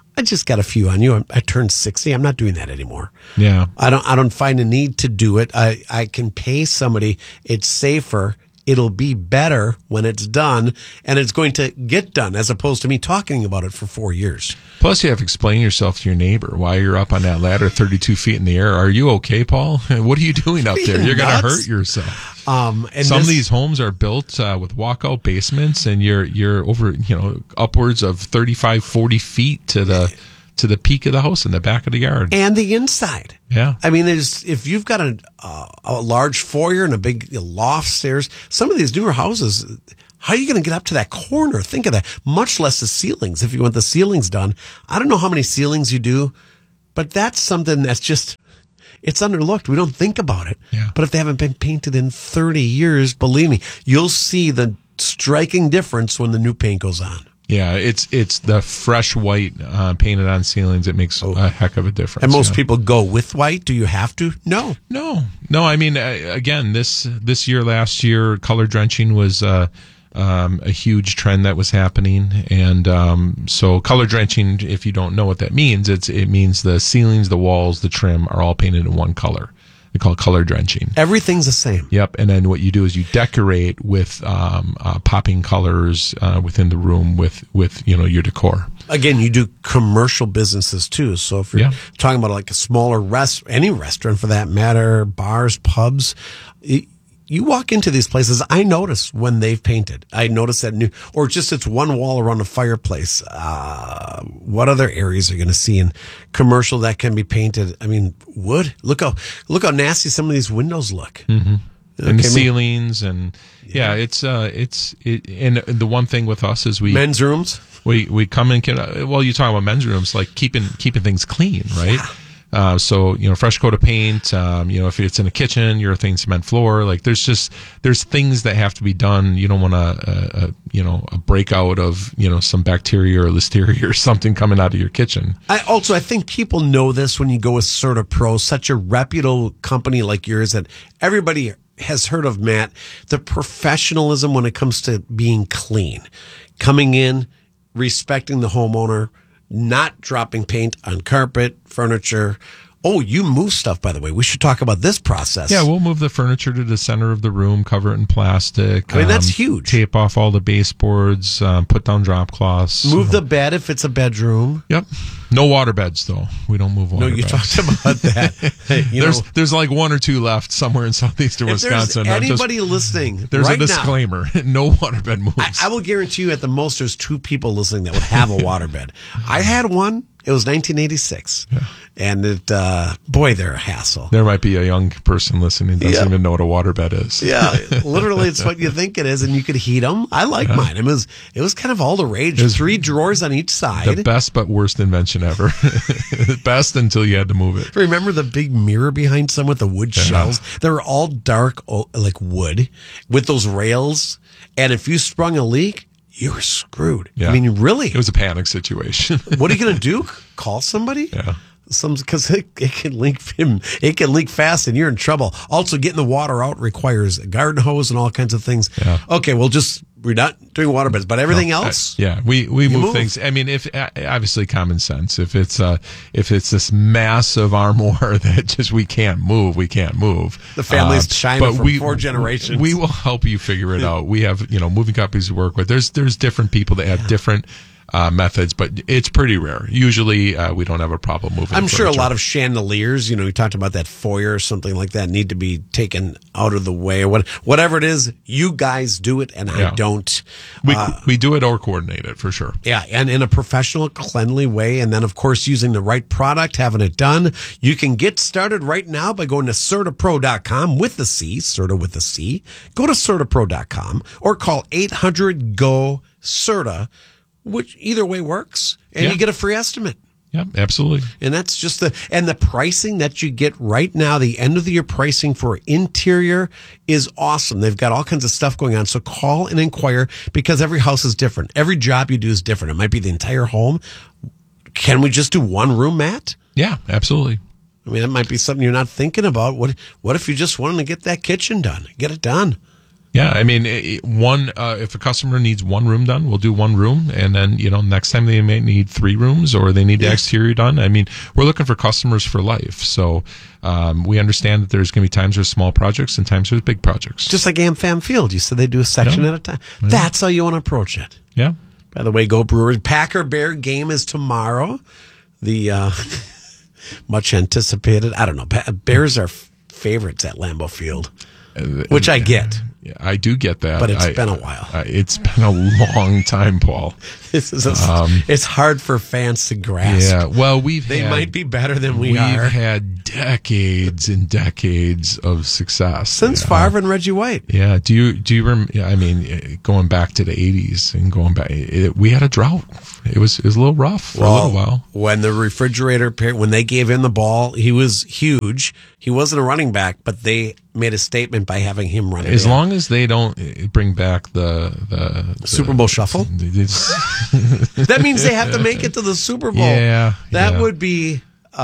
Speaker 1: I just got a few on you. I turned 60. I'm not doing that anymore.
Speaker 2: Yeah.
Speaker 1: I don't find a need to do it. I can pay somebody. It's safer. It'll be better when it's done, and it's going to get done, as opposed to me talking about it for 4 years.
Speaker 2: Plus, you have to explain yourself to your neighbor while you're up on that ladder 32 feet in the air. Are you okay, Paul? What are you doing up there? You're going to hurt yourself.
Speaker 1: And
Speaker 2: some of these homes are built with walkout basements, and you're over, upwards of 35, 40 feet to the peak of the house in the back of the yard.
Speaker 1: And the inside.
Speaker 2: Yeah.
Speaker 1: I mean, if you've got a large foyer and a big loft stairs, some of these newer houses, how are you going to get up to that corner? Think of that. Much less the ceilings. If you want the ceilings done, I don't know how many ceilings you do, but that's something that's just, it's underlooked. We don't think about it.
Speaker 2: Yeah.
Speaker 1: But if they haven't been painted in 30 years, believe me, you'll see the striking difference when the new paint goes on.
Speaker 2: Yeah, it's the fresh white painted on ceilings. It makes a heck of a difference.
Speaker 1: And most people go with white. Do you have to? No.
Speaker 2: I mean, again, this year, last year, color drenching was a huge trend that was happening, and so color drenching, if you don't know what that means, it means the ceilings, the walls, the trim are all painted in one color. They call it color drenching.
Speaker 1: Everything's the same.
Speaker 2: Yep. And then what you do is you decorate with popping colors within the room with your decor.
Speaker 1: Again, you do commercial businesses too. So if you're talking about like a smaller any restaurant for that matter, bars, pubs, you walk into these places, I notice when they've painted. I notice that new, or just it's one wall around a fireplace. What other areas are you going to see in commercial that can be painted? I mean, wood. Look how nasty some of these windows look.
Speaker 2: Mm-hmm. And the ceilings, and it's and the one thing with us is
Speaker 1: men's rooms.
Speaker 2: We come in. You talk about men's rooms, like keeping things clean, right? Yeah. So fresh coat of paint. If it's in a kitchen, urethane cement floor. Like there's things that have to be done. You don't want a breakout of some bacteria or listeria or something coming out of your kitchen.
Speaker 1: I think people know this when you go with CertaPro, such a reputable company like yours that everybody has heard of, Matt. The professionalism when it comes to being clean, coming in, respecting the homeowner. Not dropping paint on carpet, furniture. Oh, you move stuff, by the way. We should talk about this process.
Speaker 2: Yeah, we'll move the furniture to the center of the room, cover it in plastic.
Speaker 1: I mean, that's huge.
Speaker 2: Tape off all the baseboards, put down drop cloths.
Speaker 1: Move the bed if it's a bedroom.
Speaker 2: Yep. No water beds, though. We don't move water beds.
Speaker 1: No, you talked about that.
Speaker 2: There's like one or two left somewhere in southeastern Wisconsin.
Speaker 1: There's anybody listening
Speaker 2: there's
Speaker 1: right
Speaker 2: a disclaimer. No water bed moves.
Speaker 1: I will guarantee you at the most there's 2 people listening that would have a water bed. I had one. It was 1986. Yeah. And they're a hassle.
Speaker 2: There might be a young person listening that doesn't even know what a waterbed is.
Speaker 1: Yeah, literally, it's what you think it is, and you could heat them. I like mine. It was kind of all the rage. 3 drawers on each side.
Speaker 2: The best but worst invention ever. Best until you had to move it.
Speaker 1: Remember the big mirror behind some with the wood shells? They were all dark, like wood, with those rails. And if you sprung a leak, you were screwed.
Speaker 2: Yeah.
Speaker 1: I mean, really.
Speaker 2: It was a panic situation.
Speaker 1: What are you going to do? Call somebody?
Speaker 2: Yeah.
Speaker 1: Because it can leak fast and you're in trouble. Also, getting the water out requires a garden hose and all kinds of things.
Speaker 2: Yeah.
Speaker 1: Okay, we're not doing water beds, but everything else.
Speaker 2: We move things. I mean, if obviously common sense. If it's this massive armoire that just we can't move.
Speaker 1: The family's China for 4 generations.
Speaker 2: We will help you figure it out. We have moving companies to work with. There's different people that have different methods, but it's pretty rare. Usually, we don't have a problem moving.
Speaker 1: I'm sure a lot of chandeliers, we talked about that foyer or something like that, need to be taken out of the way, or whatever it is. You guys do it, and I don't.
Speaker 2: We do it or coordinate it for sure.
Speaker 1: Yeah, and in a professional, cleanly way, and then of course using the right product, having it done. You can get started right now by going to CertaPro.com with the C, Certa with the C. Go to CertaPro.com or call 800-GO-CERTA. Which either way works, and you get a free estimate.
Speaker 2: Yeah, absolutely.
Speaker 1: And that's just the pricing that you get right now, the end of the year pricing for interior is awesome. They've got all kinds of stuff going on. So call and inquire, because every house is different. Every job you do is different. It might be the entire home. Can we just do one room, Matt?
Speaker 2: Yeah, absolutely.
Speaker 1: I mean, that might be something you're not thinking about. What if you just wanted to get that kitchen done? Get it done.
Speaker 2: Yeah, I mean, if a customer needs one room done, we'll do one room, and then next time they may need 3 rooms, or they need the exterior done. I mean, we're looking for customers for life, so we understand that there's going to be times there's small projects and times there's big projects.
Speaker 1: Just like AmFam Field, you said they do a section at a time. Yeah. That's how you want to approach it.
Speaker 2: Yeah.
Speaker 1: By the way, go Brewers. Packer-Bear game is tomorrow. The much anticipated. I don't know. Bears are favorites at Lambeau Field, which I get.
Speaker 2: Yeah, I do get that.
Speaker 1: But it's been a while.
Speaker 2: It's been a long time, Paul.
Speaker 1: This is it's hard for fans to grasp.
Speaker 2: Yeah, well,
Speaker 1: they might be better than we are.
Speaker 2: We've had decades and decades of success.
Speaker 1: Since Favre and Reggie White.
Speaker 2: Yeah, do you remember, I mean, going back to the 80s and going back, we had a drought. It was a little rough for a little while.
Speaker 1: When the refrigerator, when they gave him the ball, he was huge. He wasn't a running back, but they made a statement by having him run it.
Speaker 2: As long as they don't bring back the
Speaker 1: Super Bowl shuffle. That means they have to make it to the Super Bowl.
Speaker 2: Yeah.
Speaker 1: That would be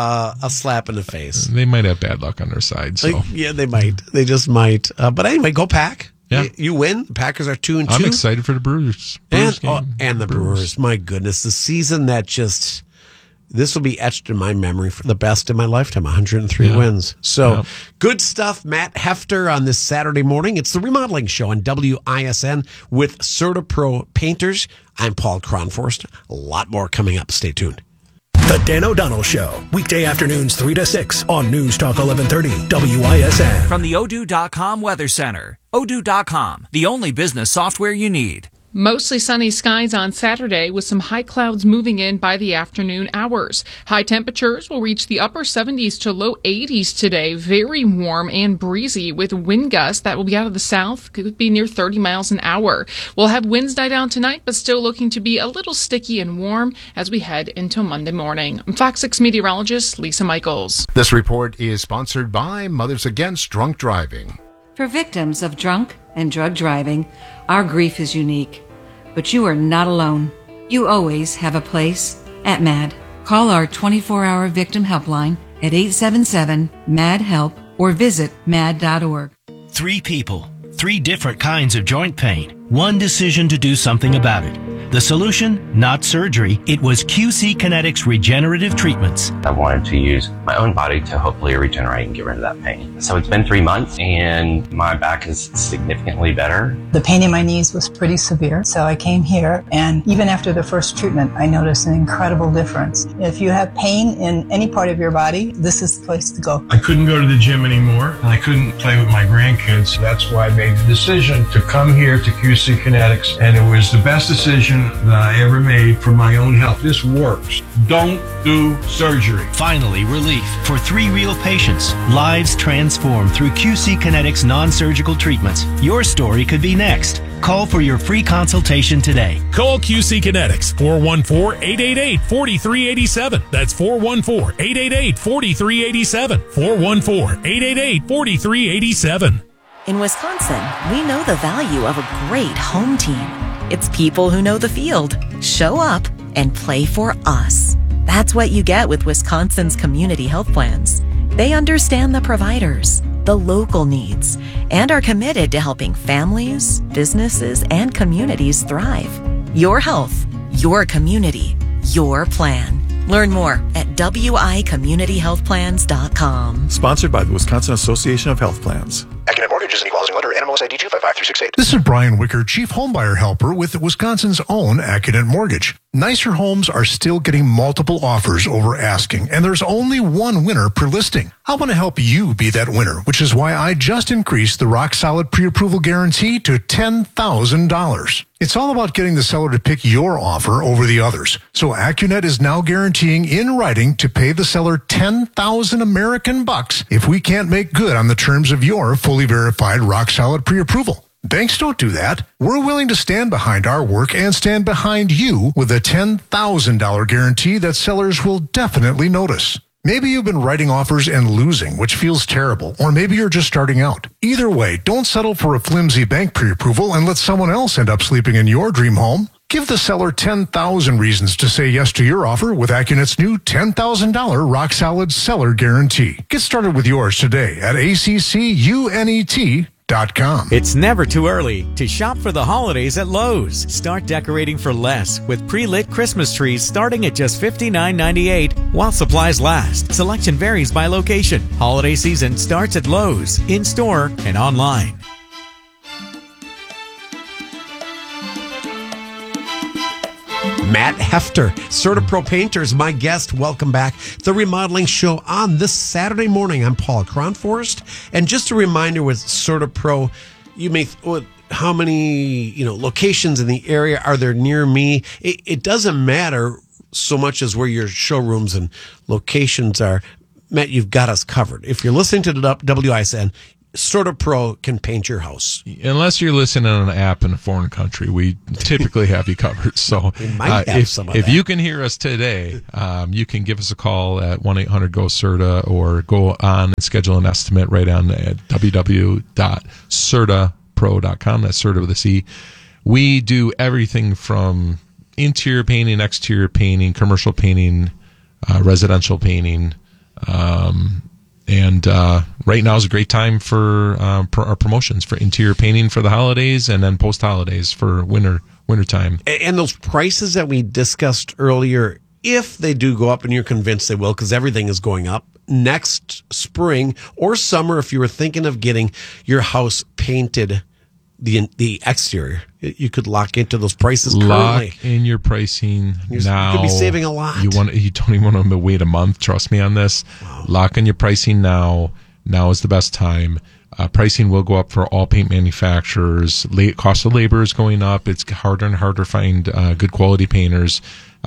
Speaker 1: a slap in the face.
Speaker 2: They might have bad luck on their side. So.
Speaker 1: Yeah, they might. They just might. But anyway, go Pack.
Speaker 2: Yeah.
Speaker 1: You win. The Packers are 2-2.
Speaker 2: I'm excited for the Brewers game.
Speaker 1: And the Brewers. My goodness. The season that just... This will be etched in my memory for the best in my lifetime, 103 wins. So good stuff. Matt Hefter on this Saturday morning. It's the Remodeling Show on WISN with CertaPro Painters. I'm Paul Cronforst. A lot more coming up. Stay tuned.
Speaker 11: The Dan O'Donnell Show, weekday afternoons 3 to 6 on News Talk 1130 WISN.
Speaker 12: From the Odoo.com Weather Center. Odoo.com, the only business software you need.
Speaker 13: Mostly sunny skies on Saturday with some high clouds moving in by the afternoon hours. High temperatures will reach the upper 70s to low 80s today. Very warm and breezy with wind gusts that will be out of the south. Could be near 30 miles an hour. We'll have winds die down tonight, but still looking to be a little sticky and warm as we head into Monday morning. I'm Fox 6 meteorologist Lisa Michaels.
Speaker 14: This report is sponsored by Mothers Against Drunk Driving.
Speaker 15: For victims of drunk and drug driving, our grief is unique. But you are not alone. You always have a place at MAD. Call our 24-hour victim helpline at 877-MAD-HELP or visit mad.org.
Speaker 16: 3 people, 3 different kinds of joint pain, 1 decision to do something about it. The solution, not surgery. It was QC Kinetics regenerative treatments.
Speaker 17: I wanted to use my own body to hopefully regenerate and get rid of that pain. So it's been 3 months and my back is significantly better.
Speaker 18: The pain in my knees was pretty severe, so I came here, and even after the first treatment, I noticed an incredible difference. If you have pain in any part of your body, this is the place to go.
Speaker 19: I couldn't go to the gym anymore, and I couldn't play with my grandkids. That's why I made the decision to come here to QC Kinetics, and it was the best decision that I ever made for my own health. This works. Don't do surgery.
Speaker 16: Finally, relief for 3 real patients. Lives transformed through QC Kinetics non-surgical treatments. Your story could be next. Call for your free consultation today.
Speaker 20: Call QC Kinetics, 414-888-4387. That's 414-888-4387. 414-888-4387.
Speaker 21: In Wisconsin, we know the value of a great home team. It's people who know the field, show up, and play for us. That's what you get with Wisconsin's community health plans. They understand the providers, the local needs, and are committed to helping families, businesses, and communities thrive. Your health, your community, your plan. Learn more at wicommunityhealthplans.com.
Speaker 22: Sponsored by the Wisconsin Association of Health Plans.
Speaker 23: Accident Mortgage is an equal housing lender. NMLS ID 255368.
Speaker 24: This is Brian Wicker, Chief Homebuyer Helper with Wisconsin's own Accident Mortgage. Nicer homes are still getting multiple offers over asking, and there's only one winner per listing. I want to help you be that winner, which is why I just increased the Rock Solid Pre-Approval Guarantee to $10,000. It's all about getting the seller to pick your offer over the others. So AccuNet is now guaranteeing in writing to pay the seller 10,000 American bucks if we can't make good on the terms of your fully verified Rock Solid Pre-Approval. Banks don't do that. We're willing to stand behind our work and stand behind you with a $10,000 guarantee that sellers will definitely notice. Maybe you've been writing offers and losing, which feels terrible, or maybe you're just starting out. Either way, don't settle for a flimsy bank pre-approval and let someone else end up sleeping in your dream home. Give the seller 10,000 reasons to say yes to your offer with AccuNet's new $10,000 Rock Solid Seller Guarantee. Get started with yours today at ACCUNET.com.
Speaker 3: It's never too early to shop for the holidays at Lowe's. Start decorating for less with pre-lit Christmas trees starting at just $59.98 while supplies last. Selection varies by location. Holiday season starts at Lowe's, in-store and online.
Speaker 1: Matt Hefter, CertaPro Painters, my guest. Welcome back. The Remodeling Show on this Saturday morning. I'm Paul Cronforst. And just a reminder with CertaPro, you may, how many, locations in the area are there near me? It doesn't matter so much as where your showrooms and locations are. Matt, you've got us covered. If you're listening to the WISN, CertaPro can paint your house.
Speaker 2: Unless you're listening on an app in a foreign country, we typically have you covered. So if you can hear us today, you can give us a call at 1-800-GO-CERTA or go on and schedule an estimate right on at www.certapro.com. That's Certa with a C. We do everything from interior painting, exterior painting, commercial painting, residential painting, and right now is a great time for our promotions for interior painting for the holidays and then post-holidays for wintertime.
Speaker 1: And those prices that we discussed earlier, if they do go up, and you're convinced they will because everything is going up, next spring or summer, if you were thinking of getting your house painted, the exterior, you could lock into those prices currently.
Speaker 2: Lock in your pricing now.
Speaker 1: You could be saving a lot.
Speaker 2: You don't even want to wait a month. Trust me on this. Wow. Lock in your pricing now. Now is the best time. Pricing will go up for all paint manufacturers. Cost of labor is going up. It's harder and harder to find good quality painters.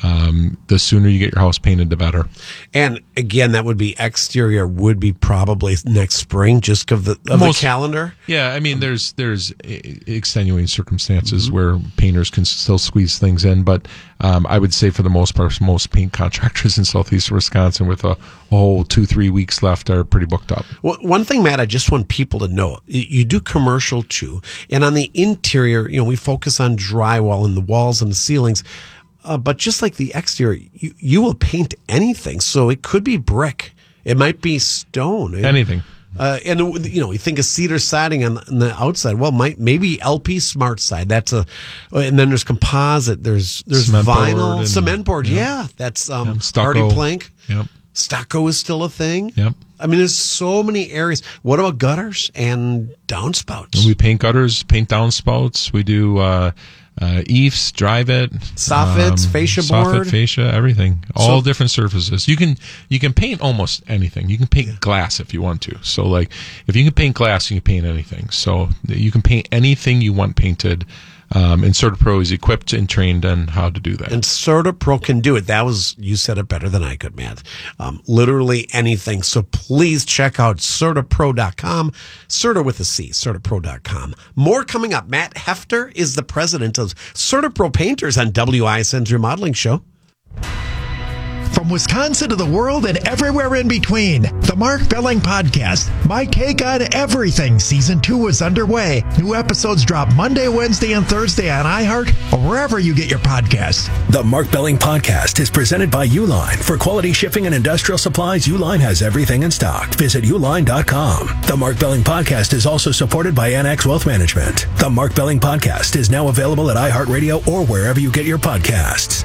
Speaker 2: The sooner you get your house painted, the better.
Speaker 1: And again, that would be exterior, would be probably next spring, just because of the calendar.
Speaker 2: Yeah, I mean, there's extenuating circumstances where painters can still squeeze things in, but I would say for the most part, most paint contractors in southeast Wisconsin with a whole 2-3 weeks left are pretty booked up.
Speaker 1: Well, one thing, Matt, I just want people to know, you do commercial too, and on the interior, we focus on drywall and the walls and the ceilings. But just like the exterior, you will paint anything. So it could be brick. It might be stone.
Speaker 2: Anything.
Speaker 1: And you think of cedar siding on the outside. Well, maybe LP Smart Side. And then there's composite. There's vinyl, cement board. Yeah, that's hardy plank.
Speaker 2: Yep.
Speaker 1: Stucco is still a thing.
Speaker 2: Yep.
Speaker 1: I mean, there's so many areas. What about gutters and downspouts?
Speaker 2: We paint gutters, paint downspouts. We do eaves, drive it,
Speaker 1: soffits, fascia board,
Speaker 2: fascia, everything, all different surfaces. You can paint almost anything. You can paint glass if you want to. So like if you can paint glass, you can paint anything. So you can paint anything you want painted. And CertaPro is equipped and trained on how to do that.
Speaker 1: And CertaPro can do it. You said it better than I could, Matt. Literally anything. So please check out CertaPro.com. Certa with a C, CertaPro.com. More coming up. Matt Hefter is the president of CertaPro Painters on WISN's Remodeling Show.
Speaker 10: From Wisconsin to the world and everywhere in between, the Mark Belling Podcast, My Take on Everything, Season 2 is underway. New episodes drop Monday, Wednesday, and Thursday on iHeart or wherever you get your podcasts.
Speaker 11: The Mark Belling Podcast is presented by Uline. For quality shipping and industrial supplies, Uline has everything in stock. Visit uline.com. The Mark Belling Podcast is also supported by Annex Wealth Management. The Mark Belling Podcast is now available at iHeartRadio or wherever you get your podcasts.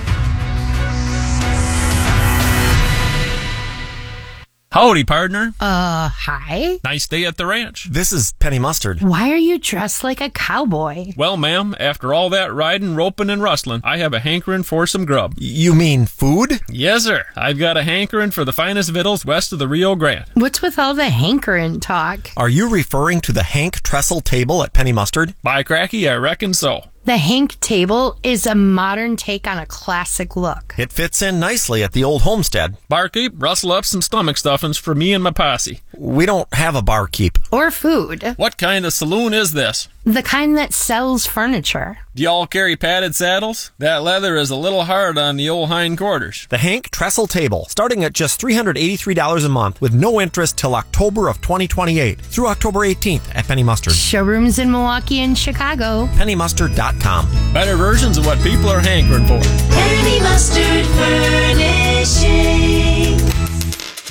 Speaker 4: Howdy, partner.
Speaker 5: Hi.
Speaker 4: Nice day at the ranch.
Speaker 6: This is Penny Mustard.
Speaker 5: Why are you dressed like a cowboy?
Speaker 4: Well, ma'am, after all that riding, roping, and rustling, I have a hankering for some grub.
Speaker 6: You mean food?
Speaker 4: Yes, sir. I've got a hankering for the finest victuals west of the Rio Grande.
Speaker 5: What's with all the hankering talk?
Speaker 6: Are you referring to the Hank Trestle table at Penny Mustard?
Speaker 4: By cracky, I reckon so.
Speaker 5: The Hank table is a modern take on a classic look.
Speaker 6: It fits in nicely at the old homestead.
Speaker 4: Barkeep, rustle up some stomach stuffings for me and my posse.
Speaker 6: We don't have a barkeep.
Speaker 5: Or food.
Speaker 4: What kind of saloon is this?
Speaker 5: The kind that sells furniture.
Speaker 4: Do y'all carry padded saddles? That leather is a little hard on the old hindquarters.
Speaker 6: The Hank Trestle table, starting at just $383 a month with no interest till October of 2028 through October 18th at Penny Mustard.
Speaker 5: Showrooms in Milwaukee and Chicago.
Speaker 6: PennyMustard.com.
Speaker 4: Better versions of what people are hankering for.
Speaker 25: Penny Mustard Furnishing.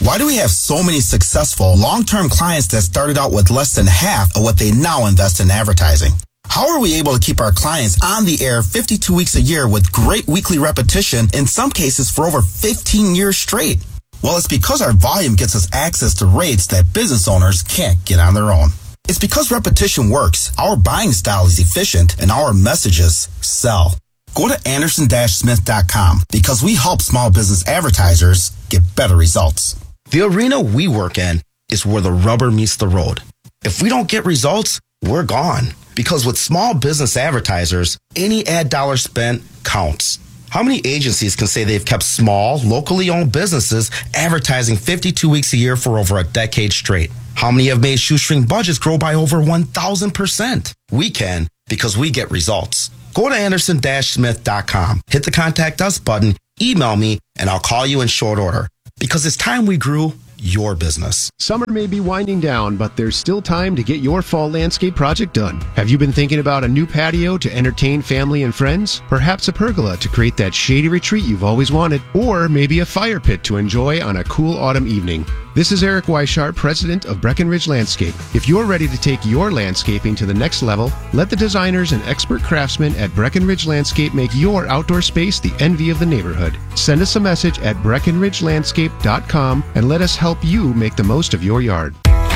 Speaker 7: Why do we have so many successful long-term clients that started out with less than half of what they now invest in advertising? How are we able to keep our clients on the air 52 weeks a year with great weekly repetition, in some cases for over 15 years straight? Well, it's because our volume gets us access to rates that business owners can't get on their own. It's because repetition works, our buying style is efficient, and our messages sell. Go to Anderson-Smith.com because we help small business advertisers get better results. The arena we work in is where the rubber meets the road. If we don't get results, we're gone. Because with small business advertisers, any ad dollar spent counts. How many agencies can say they've kept small, locally owned businesses advertising 52 weeks a year for over a decade straight? How many have made shoestring budgets grow by over 1,000%? We can, because we get results. Go to Anderson-Smith.com, hit the Contact Us button, email me, and I'll call you in short order. Because it's time we grew your business.
Speaker 8: Summer may be winding down, but there's still time to get your fall landscape project done. Have you been thinking about a new patio to entertain family and friends? Perhaps a pergola to create that shady retreat you've always wanted? Or maybe a fire pit to enjoy on a cool autumn evening? This is Eric Weishart, president of Breckenridge Landscape. If you're ready to take your landscaping to the next level, let the designers and expert craftsmen at Breckenridge Landscape make your outdoor space the envy of the neighborhood. Send us a message at BreckenridgeLandscape.com and let us help you make the most of your yard.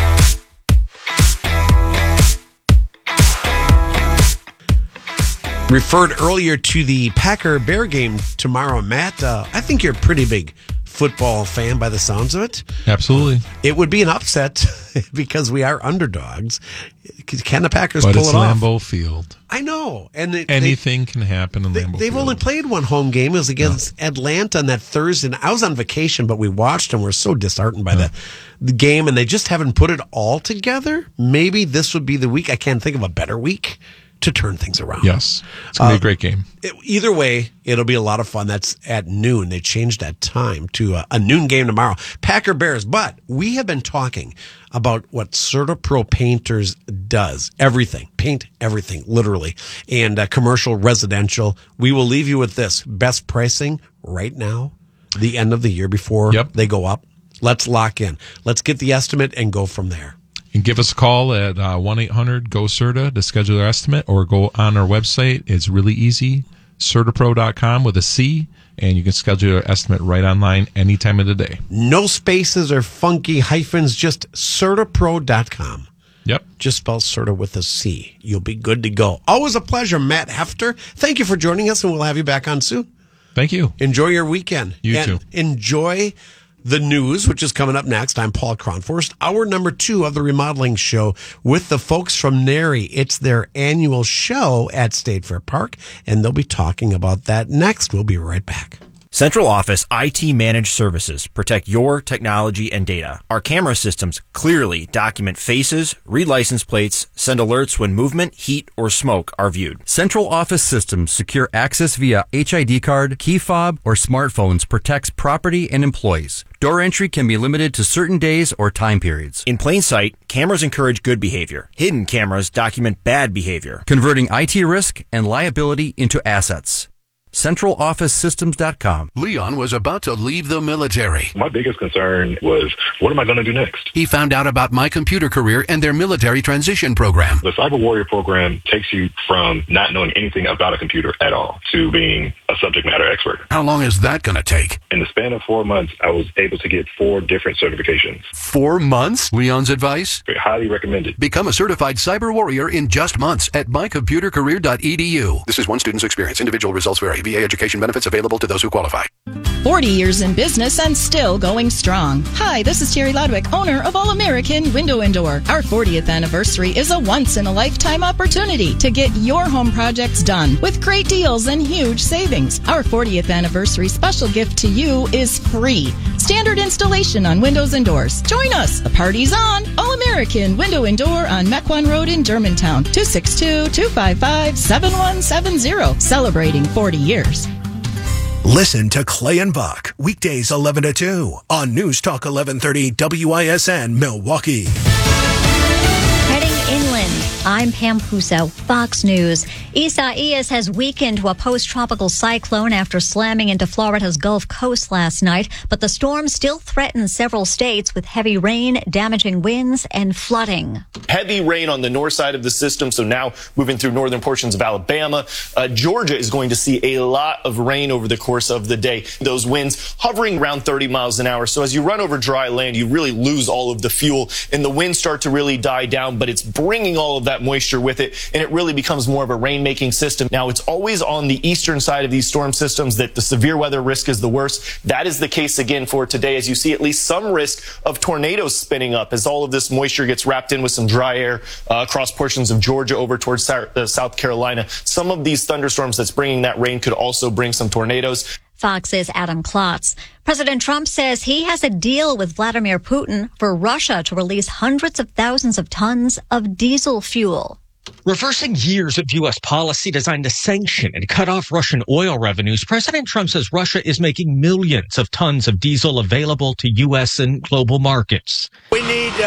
Speaker 1: Referred earlier to the Packer-Bear game tomorrow, Matt. I think you're a pretty big football fan by the sounds of it.
Speaker 2: Absolutely.
Speaker 1: It would be an upset because we are underdogs. Can the Packers
Speaker 2: but
Speaker 1: pull it off?
Speaker 2: But it's Lambeau Field.
Speaker 1: I know. And
Speaker 2: anything can happen in Lambeau Field.
Speaker 1: They've only played one home game. It was against Atlanta on that Thursday. And I was on vacation, but we watched and we're so disheartened by the game, and they just haven't put it all together. Maybe this would be the week. I can't think of a better week to turn things around.
Speaker 2: Yes. It's going to be a great game.
Speaker 1: Either way, it'll be a lot of fun. That's at noon. They changed that time to a noon game tomorrow. Packer Bears. But we have been talking about what CertaPro Painters does. Everything. Paint everything, literally. And commercial, residential. We will leave you with this. Best pricing right now, the end of the year before they go up. Let's lock in. Let's get the estimate and go from there.
Speaker 2: And give us a call at 1-800-GO-CERTA to schedule your estimate, or go on our website. It's really easy, CertaPro.com with a C, and you can schedule your estimate right online any time of the day.
Speaker 1: No spaces or funky hyphens, just CertaPro.com.
Speaker 2: Yep.
Speaker 1: Just spell Certa with a C. You'll be good to go. Always a pleasure, Matt Hefter. Thank you for joining us, and we'll have you back on soon.
Speaker 2: Thank you.
Speaker 1: Enjoy your weekend.
Speaker 2: You too.
Speaker 1: Enjoy the news, which is coming up next. I'm Paul Cronforst. Hour number 2 of the Remodeling Show with the folks from NARI. It's their annual show at State Fair Park, and they'll be talking about that next. We'll be right back.
Speaker 6: Central Office IT Managed Services protect your technology and data. Our camera systems clearly document faces, read license plates, send alerts when movement, heat, or smoke are viewed.
Speaker 9: Central Office Systems secure access via HID card, key fob, or smartphones protects property and employees. Door entry can be limited to certain days or time periods.
Speaker 6: In plain sight, cameras encourage good behavior. Hidden cameras document bad behavior,
Speaker 9: converting IT risk and liability into assets. CentralOfficeSystems.com.
Speaker 12: Leon was about to leave the military.
Speaker 25: My biggest concern was, what am I going to do next?
Speaker 12: He found out about My Computer Career and their military transition program.
Speaker 25: The Cyber Warrior program takes you from not knowing anything about a computer at all to being a subject matter expert.
Speaker 12: How long is that going to take?
Speaker 25: In the span of 4 months, I was able to get 4 different certifications.
Speaker 12: 4 months? Leon's advice?
Speaker 25: Highly recommended.
Speaker 12: Become a certified cyber warrior in just months at mycomputercareer.edu. This is one student's experience. Individual results vary. VA education benefits available to those who qualify.
Speaker 26: 40 years in business and still going strong. Hi, this is Terry Ludwig, owner of All American Window and Door. Our 40th anniversary is a once-in-a-lifetime opportunity to get your home projects done with great deals and huge savings. Our 40th anniversary special gift to you is free. Standard installation on windows and doors. Join us. The party's on. All American Window and Door on Mequon Road in Germantown. 262-255-7170. Celebrating 40 years.
Speaker 11: Listen to Clay and Buck, weekdays 11 to 2 on News Talk 1130 WISN Milwaukee.
Speaker 5: Heading inland
Speaker 13: I'm Pam Puso, Fox News. Isaias has weakened to a post-tropical cyclone after slamming into Florida's Gulf Coast last night, but the storm still threatens several states with heavy rain, damaging winds, and flooding.
Speaker 6: Heavy rain on the north side of the system, so now moving through northern portions of Alabama. Georgia is going to see a lot of rain over the course of the day. Those winds hovering around 30 miles an hour. So as you run over dry land, you really lose all of the fuel, and the winds start to really die down, but it's bringing all of that moisture with it, and it really becomes more of a rain-making system. Now, it's always on the eastern side of these storm systems that the severe weather risk is the worst. That is the case again for today, as you see at least some risk of tornadoes spinning up as all of this moisture gets wrapped in with some dry air across portions of Georgia over towards South Carolina. Some of these thunderstorms that's bringing that rain could also bring some tornadoes.
Speaker 13: Fox's Adam Klotz. President Trump says he has a deal with Vladimir Putin for Russia to release hundreds of thousands of tons of diesel fuel.
Speaker 14: Reversing years of U.S. policy designed to sanction and cut off Russian oil revenues, President Trump says Russia is making millions of tons of diesel available to U.S. and global markets.
Speaker 15: We need